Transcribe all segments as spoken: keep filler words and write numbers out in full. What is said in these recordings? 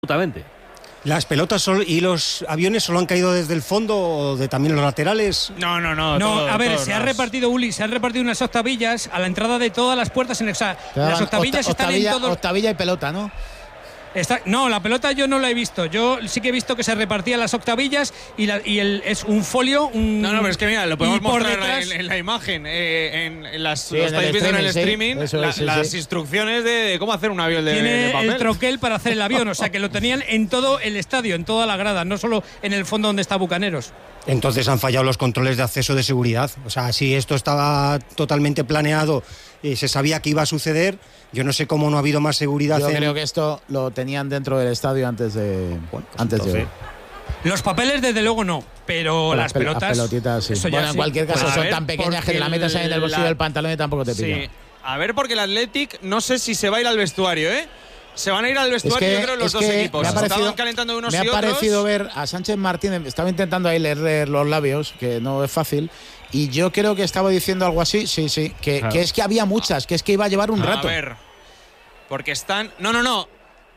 absolutamente. ¿Las pelotas sol, y los aviones solo han caído desde el fondo o de también los laterales? No, no, no. No, todo, a ver, todo, se no. ha repartido, Uli, se han repartido unas octavillas a la entrada de todas las puertas. En, o sea, las octavillas octa, están octavilla, en todo. Octavilla y pelota, ¿no? Está, no, la pelota yo no la he visto. Yo sí que he visto que se repartían las octavillas y, la, y el, es un folio. Un, No, no, pero es que mira, lo podemos por mostrar detrás, en, en la imagen. Eh, en, en las, Sí, lo en estáis el viendo en el streaming, streaming. sí. Eso la, es, sí, las sí. instrucciones de, de cómo hacer un avión de, tiene de papel. el troquel para hacer el avión. O sea, que lo tenían en todo el estadio, en toda la grada, no solo en el fondo donde está Bucaneros. Entonces han fallado los controles de acceso de seguridad. O sea, si esto estaba totalmente planeado y se sabía que iba a suceder, yo no sé cómo no ha habido más seguridad. Yo en... creo que esto lo tenían dentro del estadio antes de Bueno, pues antes entonces... de Los papeles, desde luego, no. Pero las, las pel- pelotas. Las pelotitas, sí. Eso ya Bueno, en sí. cualquier caso Pues a son ver, tan pequeñas que porque la metas ahí en el bolsillo la- del pantalón y tampoco te pillan. Sí. A ver, porque el Athletic no sé si se va a ir al vestuario, ¿eh? Se van a ir al vestuario, Es que- yo creo, los es dos que equipos. me ha parecido- Estaban calentando unos Me ha y otros. parecido ver a Sánchez Martínez, estaba intentando ahí leer los labios, que no es fácil, y yo creo que estaba diciendo algo así, sí, sí, que, Claro. que es que había muchas, que es que iba a llevar un rato. A ver, porque están… No, no, no.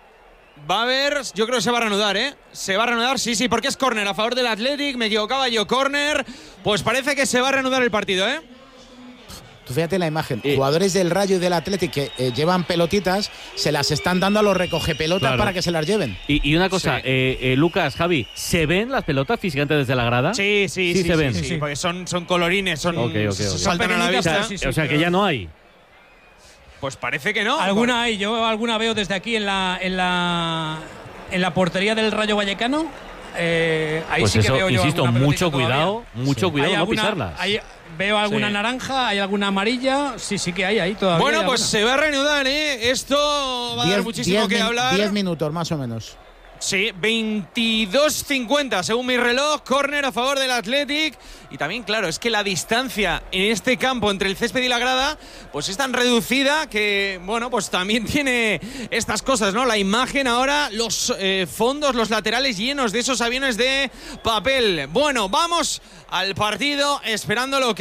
Va a haber… Yo creo que se va a reanudar, ¿eh? Se va a reanudar, sí, sí, porque es córner a favor del Athletic. Me equivocaba yo, córner. Pues parece que se va a reanudar el partido, ¿eh? Tú fíjate la imagen, Eh. jugadores del Rayo y del Athletic que eh, llevan pelotitas, se las están dando a los recogepelotas Claro. para que se las lleven. Y, y una cosa, Sí. eh, eh, Lucas, Javi, ¿se ven las pelotas físicamente desde la grada? Sí, sí, Sí sí. se ven. Sí, sí, porque son, son colorines, son… Ok, ok, ok. saltan a la Son vista. pequeñitas, sí, sí. O sea, que ya no hay. Pues parece que no. ¿Alguna hay? Yo alguna veo desde aquí en la en la en la portería del Rayo Vallecano. Eh, ahí Pues sí que eso, veo yo insisto, alguna mucho pelotita cuidado, todavía. mucho Hay cuidado no alguna- pisarlas. hay- veo alguna Sí. naranja, hay alguna amarilla. Sí, sí que hay ahí todavía. Bueno, hay pues alguna. se va a reanudar, ¿eh? Esto va a dar Diez- muchísimo diez que min- hablar. diez minutos más o menos. Sí, veintidós cincuenta según mi reloj, córner a favor del Athletic. Y también, claro, es que la distancia en este campo entre el césped y la grada pues es tan reducida que, bueno, pues también tiene estas cosas, ¿no? La imagen ahora, los eh, fondos, los laterales llenos de esos aviones de papel. Bueno, vamos al partido esperando el ok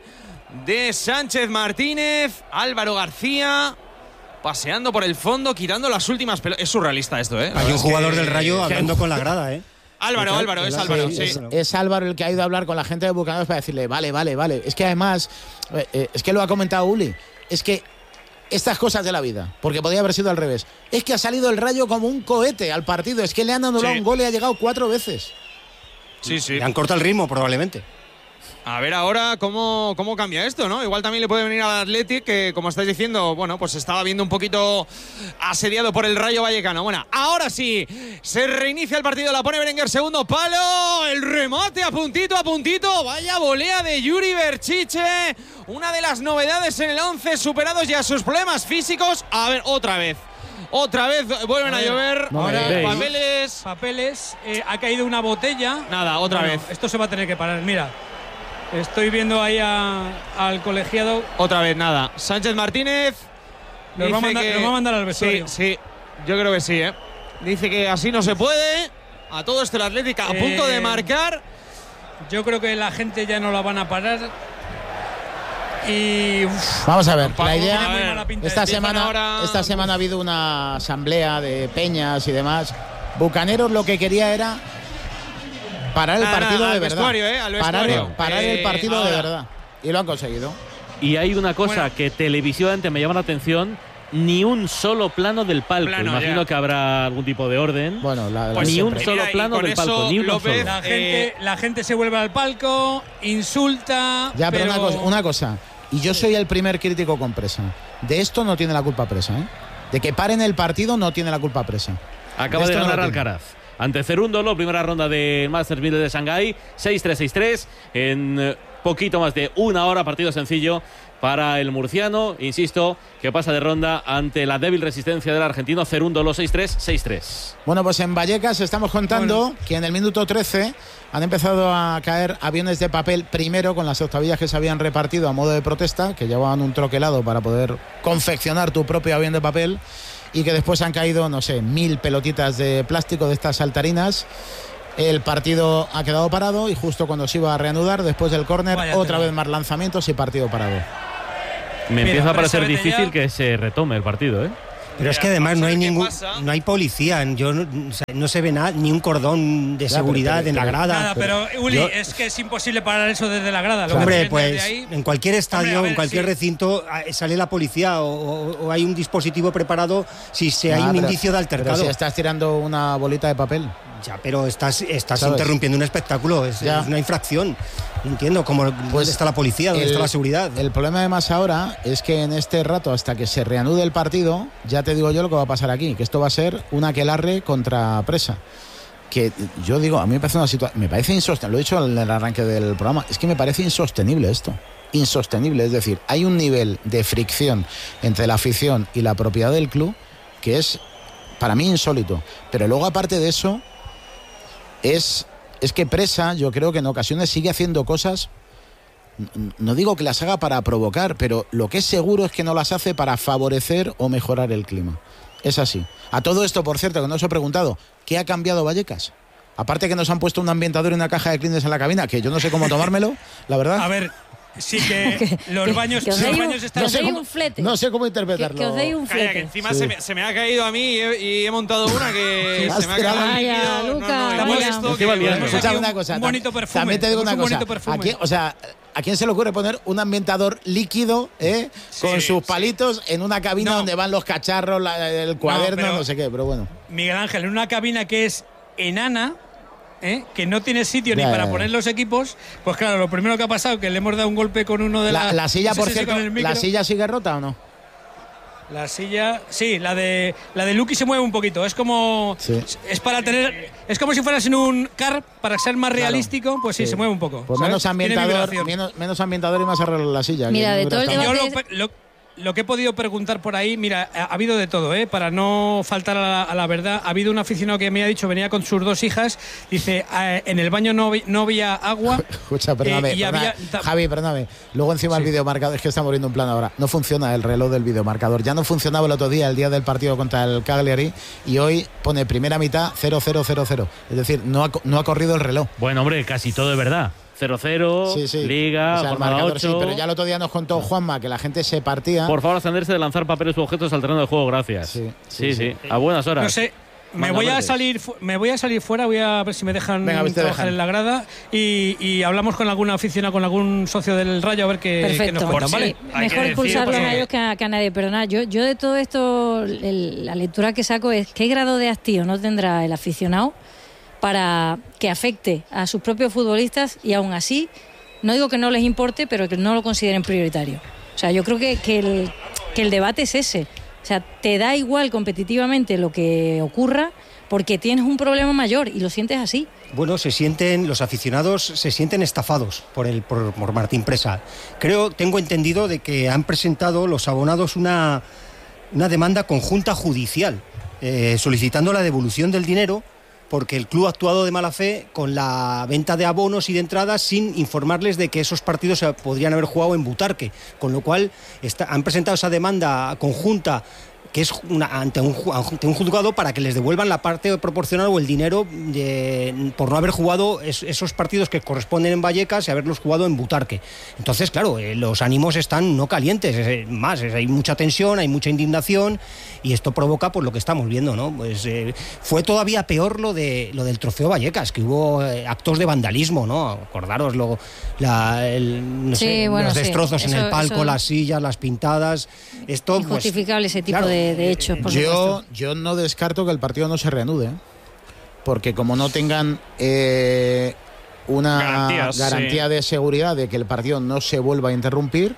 de Sánchez Martínez, Álvaro García paseando por el fondo, quitando las últimas pelotas. Es surrealista esto, ¿eh? La Hay verdad un es jugador que- del Rayo hablando con la grada, ¿eh? Álvaro, Sí, Álvaro, es sí, Álvaro, sí, sí. Es, es Álvaro el que ha ido a hablar con la gente de Bucaneros para decirle, vale, vale, vale. Es que además, eh, eh, es que lo ha comentado Uli, es que estas cosas de la vida, porque podría haber sido al revés, es que ha salido el Rayo como un cohete al partido, es que le han anulado Sí. un gol y ha llegado cuatro veces. Sí, sí. Le han cortado el ritmo, probablemente. A ver ahora cómo, cómo cambia esto, ¿no? Igual también le puede venir al Athletic, que como estáis diciendo, bueno, pues estaba viendo un poquito asediado por el Rayo Vallecano. Bueno, ahora sí, se reinicia el partido, la pone Berenguer, segundo palo, el remate a puntito, a puntito, vaya volea de Yuri Berchiche, una de las novedades en el once, superados ya sus problemas físicos. A ver, otra vez. Otra vez vuelven a, A ver, llover. no me Ahora, digáis. papeles. papeles, eh, ha caído una botella. Nada, otra Bueno, vez. Esto se va a tener que parar. Mira, estoy viendo ahí a- al colegiado. Otra vez, nada. Sánchez Martínez. Nos va a dice mandar- que- nos va a mandar al vestuario. Sí, sí, yo creo que sí, ¿eh? Dice que así no se puede. A todo esto el Atlético a Eh, punto de marcar. Yo creo que la gente ya no la van a parar. Y uf, Vamos a ver, Paco, la a idea… ver, muy mala pinta Esta esto. semana, ahora- esta semana ha habido una asamblea de peñas y demás. Bucaneros lo que quería era parar el Nada, partido nada, de al verdad. vestuario, ¿eh? Al parar vestuario. parar el Eh, partido de ahora. verdad. Y lo han conseguido. Y hay una cosa Bueno. que televisivamente me llama la atención, ni un solo plano del palco. Plano, Imagino ya. que habrá algún tipo de orden. Bueno, la, la Pues ni un siempre. solo Mira, y plano con del palco, eso, ni uno López, solo. La gente, Eh, la gente se vuelve al palco, insulta. Ya, pero, pero Una, cosa, una cosa, y yo soy el primer crítico con Presa. De esto no tiene la culpa Presa, ¿eh? De que paren el partido no tiene la culpa Presa. Acaba de Esto no ganar lo tiene. Alcaraz. Ante Cerúndolo, primera ronda del Masters mil de Shanghái, seis tres seis tres, en eh, poquito más de una hora, partido sencillo para el murciano, insisto, que pasa de ronda ante la débil resistencia del argentino Cerúndolo, seis tres seis tres. Bueno, pues en Vallecas estamos contando Bueno. que en el minuto trece han empezado a caer aviones de papel, primero con las octavillas que se habían repartido a modo de protesta, que llevaban un troquelado para poder confeccionar tu propio avión de papel, y que después han caído, no sé, mil pelotitas de plástico de estas saltarinas. El partido ha quedado parado y justo cuando se iba a reanudar, después del córner, Vaya otra tela. vez más lanzamientos y partido parado. Me Mira, empieza a parecer Presa, vete difícil ya. que se retome el partido, ¿eh? Pero es que además no hay ningún, no hay policía, yo no, o sea, no se ve nada, ni un cordón de Ya, seguridad pero, pero, en la grada. Nada, pero, pero Uli, yo, es que es imposible parar eso desde la grada. Lo hombre, que pues ahí, en cualquier estadio, hombre, ver, en cualquier sí. recinto sale la policía o, o, o hay un dispositivo preparado si se Ah, hay un pero, indicio de altercado. Pero si estás tirando una bolita de papel. Ya, pero estás, estás ¿Sabes? interrumpiendo un espectáculo, es, es una infracción. No entiendo cómo, Pues dónde está la policía, dónde el, está la seguridad. El problema además ahora es que en este rato, hasta que se reanude el partido, ya te digo yo lo que va a pasar aquí, que esto va a ser un aquelarre contra Presa. Que yo digo, a mí me parece una situación, me parece insostenible, lo he dicho en el arranque del programa, es que me parece insostenible esto. Insostenible, es decir, hay un nivel de fricción entre la afición y la propiedad del club que es para mí insólito. Pero luego, aparte de eso, es, es que Presa, yo creo que en ocasiones sigue haciendo cosas, no digo que las haga para provocar, pero lo que es seguro es que no las hace para favorecer o mejorar el clima. Es así. A todo esto, por cierto, que no os he preguntado, ¿qué ha cambiado Vallecas? Aparte que nos han puesto un ambientador y una caja de Kleenex en la cabina, que yo no sé cómo tomármelo, la verdad. A ver, sí que los baños, que os los deis baños un, están... que os deis cómo- un flete. No sé cómo que, interpretarlo. que os deis un Calla, que flete. encima Sí. se, me, se me ha caído a mí y he, y he montado una que Sí, se me ha quedado vaya, líquido. No, Luca, no, vaya. hemos esto Estoy que- valiendo. hemos Escucha aquí una un- cosa. un tam- bonito perfume. También te digo una Tenemos un cosa. bonito perfume. ¿A quién, o sea, ¿a quién se le ocurre poner un ambientador líquido, eh, con Sí, sus sí. palitos en una cabina No. donde van los cacharros, la- el cuaderno, no, pero- sé qué? Pero bueno. Miguel Ángel, en una cabina que es enana, ¿eh? que no tiene sitio Ya, ni para ya, ya. poner los equipos, pues claro, lo primero que ha pasado es que le hemos dado un golpe con uno de La, la, la silla, no sé por si cierto, con el micro. ¿la silla sigue rota o no? La silla, sí, la de la de Lucky se mueve un poquito. Es como Sí. es para tener, es como si fueras en un car para ser más realístico, pues sí, Sí. se mueve un poco. Pues ¿sabes? menos Tiene ambientador, vibración. menos, menos ambientador y más arreglo la silla. Mira, que de no todo el hubiera Yo estado debate- lo, lo- lo que he podido preguntar por ahí, mira, ha, ha habido de todo, ¿eh? Para no faltar a la, a la verdad. Ha habido un aficionado que me ha dicho, venía con sus dos hijas, dice, "Ah, en el baño no, vi- no había agua. Escucha, perdóname, eh, y perdona, había- ta- Javi, perdóname. Luego encima el videomarcador, es que estamos viendo un plan ahora. No funciona el reloj del videomarcador. Ya no funcionaba el otro día, el día del partido contra el Cagliari, y hoy pone primera mitad cero cero cero cero. Es decir, no ha, co- no ha corrido el reloj. Bueno, hombre, casi todo es verdad. cero cero, Sí, sí. Liga, O sea, el jornada marcador sí, ocho. pero ya el otro día nos contó Juanma que la gente se partía. Por favor, abstenerse de lanzar papeles u objetos al terreno de juego, gracias. Sí, Sí, sí, sí, a buenas horas. No sé, me Manda voy a verdes. salir fu- me voy a salir fuera, voy a ver si me dejan Venga, a ver si te trabajar dejan. en la grada y, y hablamos con alguna oficina, con algún socio del Rayo a ver qué, qué Perfecto. nos cuentan, Sí, ¿vale? Hay que mejor decir, expulsarlos porque- a ellos que a, que a nadie. Pero nada, yo, yo de todo esto, el- la lectura que saco es qué grado de hastío no tendrá el aficionado para que afecte a sus propios futbolistas y aún así, no digo que no les importe, pero que no lo consideren prioritario. O sea, yo creo que, que, el, que el debate es ese. O sea, te da igual competitivamente lo que ocurra porque tienes un problema mayor y lo sientes así. Bueno, se sienten, los aficionados se sienten estafados por el por, por Martín Presa. Creo, tengo entendido de que han presentado los abonados una, una demanda conjunta judicial eh, solicitando la devolución del dinero porque el club ha actuado de mala fe con la venta de abonos y de entradas sin informarles de que esos partidos se podrían haber jugado en Butarque, con lo cual está, han presentado esa demanda conjunta que es una, ante, un, ante un juzgado para que les devuelvan la parte proporcional o el dinero de, por no haber jugado es, esos partidos que corresponden en Vallecas y haberlos jugado en Butarque. Entonces, claro, eh, los ánimos están no calientes, es, más, es, hay mucha tensión, hay mucha indignación y esto provoca pues lo que estamos viendo, ¿no? Pues eh, fue todavía peor lo de lo del trofeo Vallecas, que hubo eh, actos de vandalismo, ¿no? Acordaros lo, la, el, no Sí, sé, bueno, los sí. destrozos en Eso- el palco, eso- las sillas, las pintadas. Esto pues, Injustificable ese tipo claro, de, de hechos, por Yo, supuesto. yo no descarto que el partido no se reanude, ¿eh? Porque como no tengan eh, una Garantías, garantía sí. de seguridad de que el partido no se vuelva a interrumpir,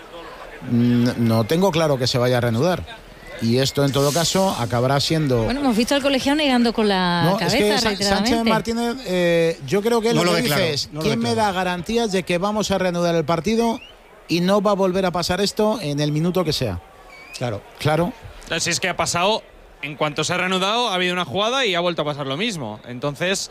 n- no tengo claro que se vaya a reanudar. Y esto, en todo caso, acabará siendo... Bueno, hemos visto al colegiado negando con la No, es cabeza que Sa- reiteradamente. Sánchez Martínez, eh, yo creo que él No lo lo que ve dice claro, es, no lo ¿quién ve me claro. da garantías de que vamos a reanudar el partido y no va a volver a pasar esto en el minuto que sea? claro. Claro. Si es que ha pasado, en cuanto se ha reanudado, ha habido una jugada y ha vuelto a pasar lo mismo. Entonces,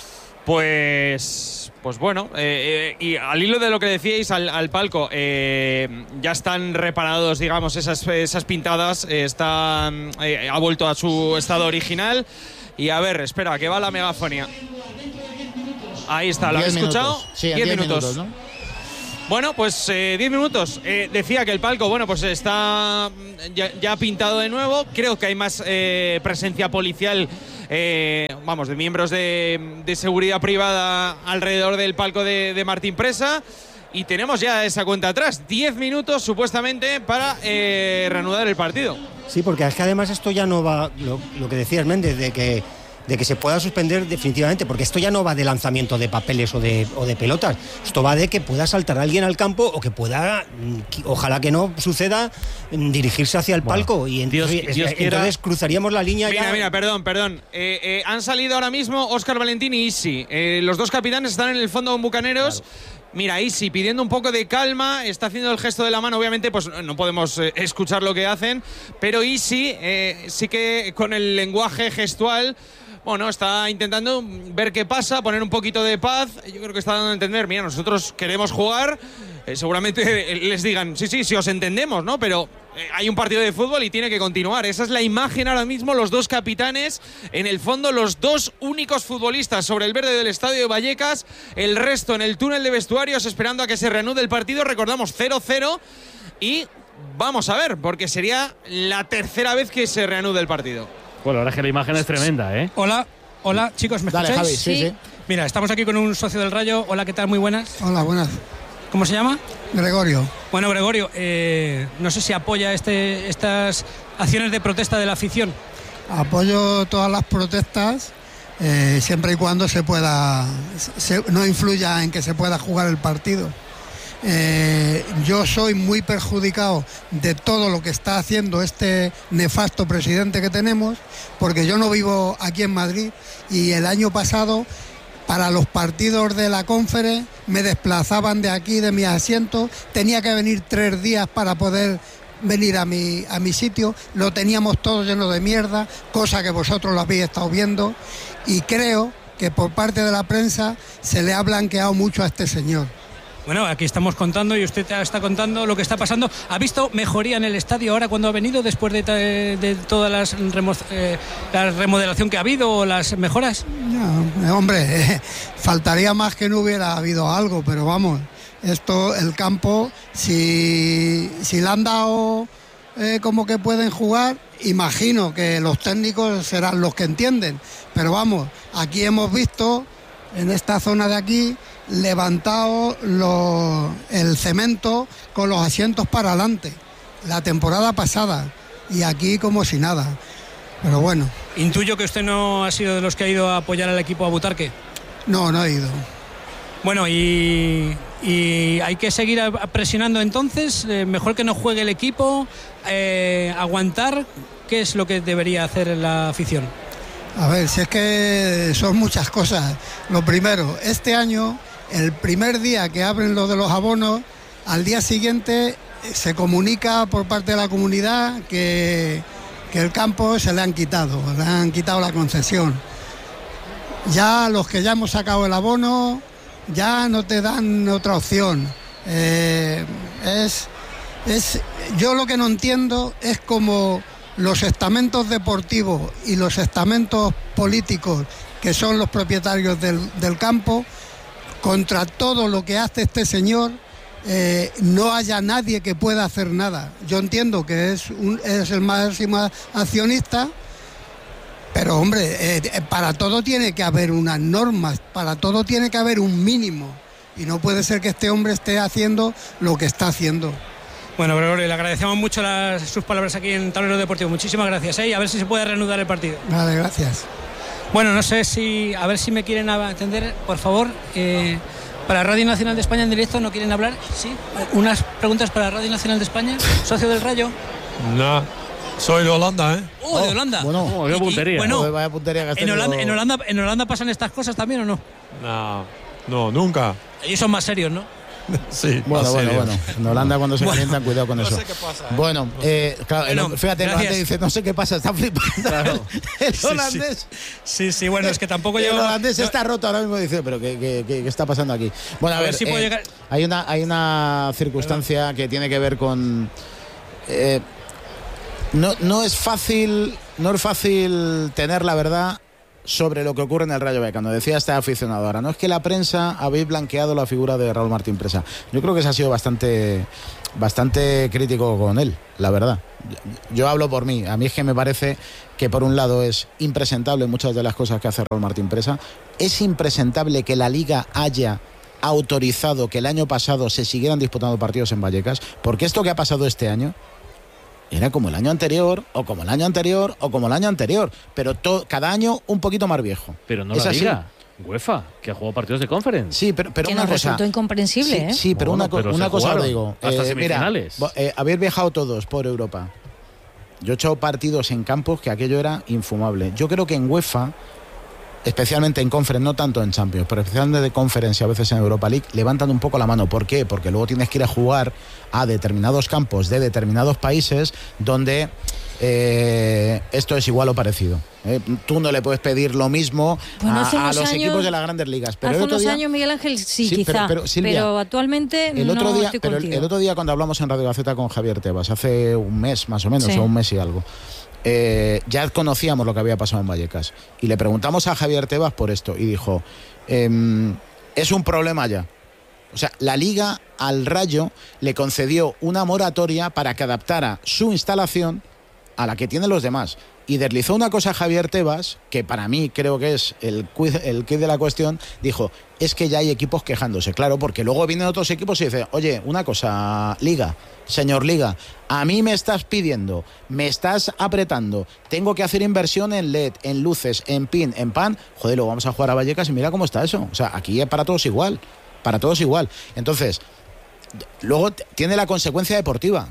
pues. Pues bueno, eh, eh, y al hilo de lo que decíais al, al palco, eh, ya están reparados, digamos, esas, esas pintadas, eh, están, eh, ha vuelto a su estado original. Y a ver, espera, que va la megafonía. Ahí está, ¿lo Diez habéis escuchado? minutos. Sí, en Diez diez minutos. minutos, ¿no? Bueno, pues eh, diez minutos. Eh, decía que el palco, bueno, pues está ya, ya pintado de nuevo. Creo que hay más eh, presencia policial, eh, vamos, de miembros de, de seguridad privada alrededor del palco de, de Martín Presa. Y tenemos ya esa cuenta atrás. diez minutos supuestamente para eh, reanudar el partido. Sí, porque es que además esto ya no va, lo, lo que decías Méndez, de que de que se pueda suspender definitivamente, porque esto ya no va de lanzamiento de papeles o de, o de pelotas, esto va de que pueda saltar alguien al campo o que pueda, ojalá que no suceda, dirigirse hacia el bueno, palco y entonces, Dios, Dios entonces quiera... cruzaríamos la línea. Mira, ya... mira, perdón, perdón. Eh, eh, han salido ahora mismo Óscar Valentín y Isi. Eh, los dos capitanes están en el fondo con Bucaneros. Claro. Mira, Isi pidiendo un poco de calma, está haciendo el gesto de la mano, obviamente pues no podemos eh, escuchar lo que hacen, pero Isi eh, sí que con el lenguaje gestual, bueno, está intentando ver qué pasa, poner un poquito de paz. Yo creo que está dando a entender, mira, nosotros queremos jugar, eh, seguramente les digan, sí, sí, sí os entendemos, ¿no? Pero eh, hay un partido de fútbol y tiene que continuar. Esa es la imagen ahora mismo, los dos capitanes, en el fondo los dos únicos futbolistas sobre el verde del estadio de Vallecas, el resto en el túnel de vestuarios esperando a que se reanude el partido. Recordamos cero cero y vamos a ver, porque sería la tercera vez que se reanude el partido. Bueno, la verdad es que la imagen es tremenda, ¿eh? Hola, hola, chicos, ¿me Dale, escucháis? Javi, sí, sí. Mira, estamos aquí con un socio del Rayo. Hola, ¿qué tal? Muy buenas. Hola, buenas. ¿Cómo se llama? Gregorio. Bueno, Gregorio, eh, no sé si apoya este, estas acciones de protesta de la afición. Apoyo todas las protestas, eh, siempre y cuando se pueda, se, no influya en que se pueda jugar el partido. Eh, yo soy muy perjudicado de todo lo que está haciendo este nefasto presidente que tenemos, porque yo no vivo aquí en Madrid y el año pasado para los partidos de la Conference me desplazaban de aquí, de mi asiento, tenía que venir tres días para poder venir a mi, a mi sitio, lo teníamos todo lleno de mierda, cosa que vosotros lo habéis estado viendo, y creo que por parte de la prensa se le ha blanqueado mucho a este señor. Bueno, aquí estamos contando y usted está contando lo que está pasando. ¿Ha visto mejoría en el estadio ahora cuando ha venido después de, de toda las remo, eh, la remodelación que ha habido o las mejoras? No, hombre, eh, faltaría más que no hubiera habido algo, pero vamos, esto, el campo, si, si le han dado eh, como que pueden jugar, imagino que los técnicos serán los que entienden, pero vamos, aquí hemos visto, en esta zona de aquí, levantado lo, el cemento con los asientos para adelante la temporada pasada y aquí como si nada, pero bueno. Intuyo que usted no ha sido de los que ha ido a apoyar al equipo a Butarque. No, no he ido. Bueno, y, y hay que seguir presionando entonces, eh, mejor que no juegue el equipo, eh, aguantar. ¿Qué es lo que debería hacer la afición? A ver, si es que son muchas cosas. Lo primero, este año, el primer día que abren lo de los abonos, al día siguiente se comunica por parte de la comunidad que, que el campo se le han quitado, le han quitado la concesión. Ya los que ya hemos sacado el abono, ya no te dan otra opción. Eh, es, es, yo lo que no entiendo es como los estamentos deportivos y los estamentos políticos, que son los propietarios del, del campo, contra todo lo que hace este señor, eh, no haya nadie que pueda hacer nada. Yo entiendo que es, un, es el máximo accionista, pero hombre, eh, para todo tiene que haber unas normas, para todo tiene que haber un mínimo, y no puede ser que este hombre esté haciendo lo que está haciendo. Bueno, Gregorio, le agradecemos mucho las, sus palabras aquí en Tablero Deportivo. Muchísimas gracias, ¿eh? Y a ver si se puede reanudar el partido. Vale, gracias. Bueno, no sé si, a ver si me quieren atender, por favor. Eh, para Radio Nacional de España en directo, ¿no quieren hablar? Sí. Unas preguntas para Radio Nacional de España, socio del Rayo. No, soy de Holanda, ¿eh? Oh, de Holanda. Bueno, oh, qué puntería. Y, bueno, oh, vaya puntería que has en, tenido. Holanda, en, Holanda, ¿En Holanda pasan estas cosas también o no? No, no, nunca. Ellos son más serios, ¿no? Sí, bueno, bueno, serio. bueno. En Holanda cuando se Bueno, calientan, cuidado con no eso. sé qué pasa, ¿eh? Bueno, eh, claro, el, Bueno, fíjate, el gracias. holandés dice, no sé qué pasa, está flipando. Claro. El Sí, holandés, Sí, sí, bueno, es que tampoco el yo... holandés yo- está roto ahora mismo, dice, pero ¿qué, qué, qué- qué está pasando aquí? Bueno, a, A ver ver, si puedo eh, llegar- hay, una, hay una circunstancia que tiene que ver con... eh, no, no es fácil, no es fácil tener la verdad sobre lo que ocurre en el Rayo Vallecano. Decía este aficionado ahora, no es que la prensa habéis blanqueado la figura de Raúl Martín Presa. Yo creo que se ha sido bastante, bastante crítico con él, la verdad. Yo, yo hablo por mí. A mí es que me parece que por un lado es impresentable muchas de las cosas que hace Raúl Martín Presa. Es impresentable que la Liga haya autorizado que el año pasado se siguieran disputando partidos en Vallecas, porque esto que ha pasado este año era como el año anterior, o como el año anterior, o como el año anterior, pero to, cada año un poquito más viejo. Pero no es la así. Liga, UEFA, que ha jugado partidos de Conference. Sí, pero, pero que una nos cosa... resultó incomprensible, sí, ¿eh? sí, pero Bueno, una, pero una se cosa os jugaron digo. hasta eh, semifinales. Mira, eh, habéis viajado todos por Europa. Yo he echado partidos en campos que aquello era infumable. Yo creo que en UEFA, especialmente en Conference, no tanto en Champions, pero especialmente de Conference y a veces en Europa League, levantan un poco la mano. ¿Por qué? Porque luego tienes que ir a jugar a determinados campos de determinados países donde eh, esto es igual o parecido. ¿eh? Tú no le puedes pedir lo mismo Bueno, hace a, a unos los años- equipos de las grandes ligas. Pero Hace el otro unos día, años, Miguel Ángel, sí, Sí, quizá. pero- Pero, pero, Silvia, actualmente el no otro día, estoy pero el, contigo. el otro día cuando hablamos en Radio Gaceta con Javier Tebas, hace un mes más o menos, Sí. o un mes y algo, eh, ya conocíamos lo que había pasado en Vallecas. Y le preguntamos a Javier Tebas por esto y dijo, em, es un problema ya. O sea, la Liga al Rayo le concedió una moratoria para que adaptara su instalación a la que tienen los demás. Y deslizó una cosa a Javier Tebas, que para mí creo que es el quiz, el quid de la cuestión, dijo, es que ya hay equipos quejándose, claro, porque luego vienen otros equipos y dicen, oye, una cosa, Liga, señor Liga, a mí me estás pidiendo, me estás apretando, tengo que hacer inversión en L E D, en luces, en pin, en pan, joder, lo vamos a jugar a Vallecas y mira cómo está eso. O sea, aquí es para todos igual, para todos igual. Entonces, luego t- tiene la consecuencia deportiva.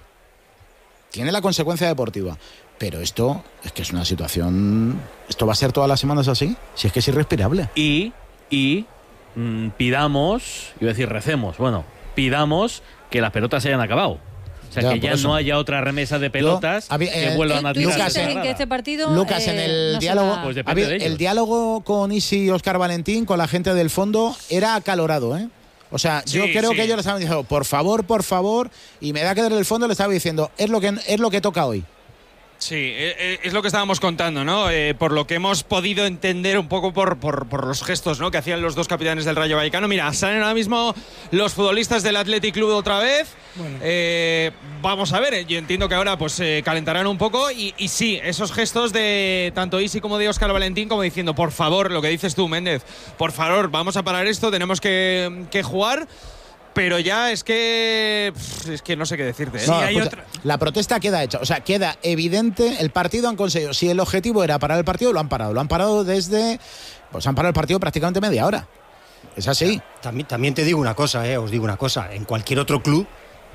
Tiene la consecuencia deportiva. Pero esto es que es una situación... ¿Esto va a ser todas las semanas así? Si es que es irrespirable. Y, y mm, pidamos, iba a decir recemos, bueno, pidamos que las pelotas se hayan acabado. O sea, Ya, que por ya eso. no haya otra remesa de pelotas Yo, había- que eh, vuelvan a ¿Tú tirarse Lucas, de insistes en grada. que este partido Lucas, en eh, el no se diálogo, va- Pues depende había- de ellos. el diálogo con Isi y Óscar Valentín, con la gente del fondo, era acalorado, ¿eh? O sea, yo Sí, creo sí. que ellos le estaban diciendo, por favor, por favor, y me da que desde el fondo le estaba diciendo, es lo que, es lo que toca hoy. Sí, eh, eh, es lo que estábamos contando, ¿no? Eh, por lo que hemos podido entender un poco por, por, por los gestos, ¿no?, que hacían los dos capitanes del Rayo Vallecano. Mira, salen ahora mismo los futbolistas del Athletic Club otra vez. Eh, vamos a ver, eh, yo entiendo que ahora pues eh, calentarán un poco y, y sí, esos gestos de tanto Isi como de Óscar Valentín, como diciendo, por favor, lo que dices tú, Méndez, por favor, vamos a parar esto, tenemos que, que jugar. Pero ya es que pff, es que no sé qué decirte, ¿eh? No, hay escucha, otra- La protesta queda hecha, o sea, queda evidente, el partido han conseguido, si el objetivo era parar el partido, lo han parado, lo han parado desde, pues han parado el partido prácticamente media hora. Es así. También, también te digo una cosa, eh, os digo una cosa. En cualquier otro club,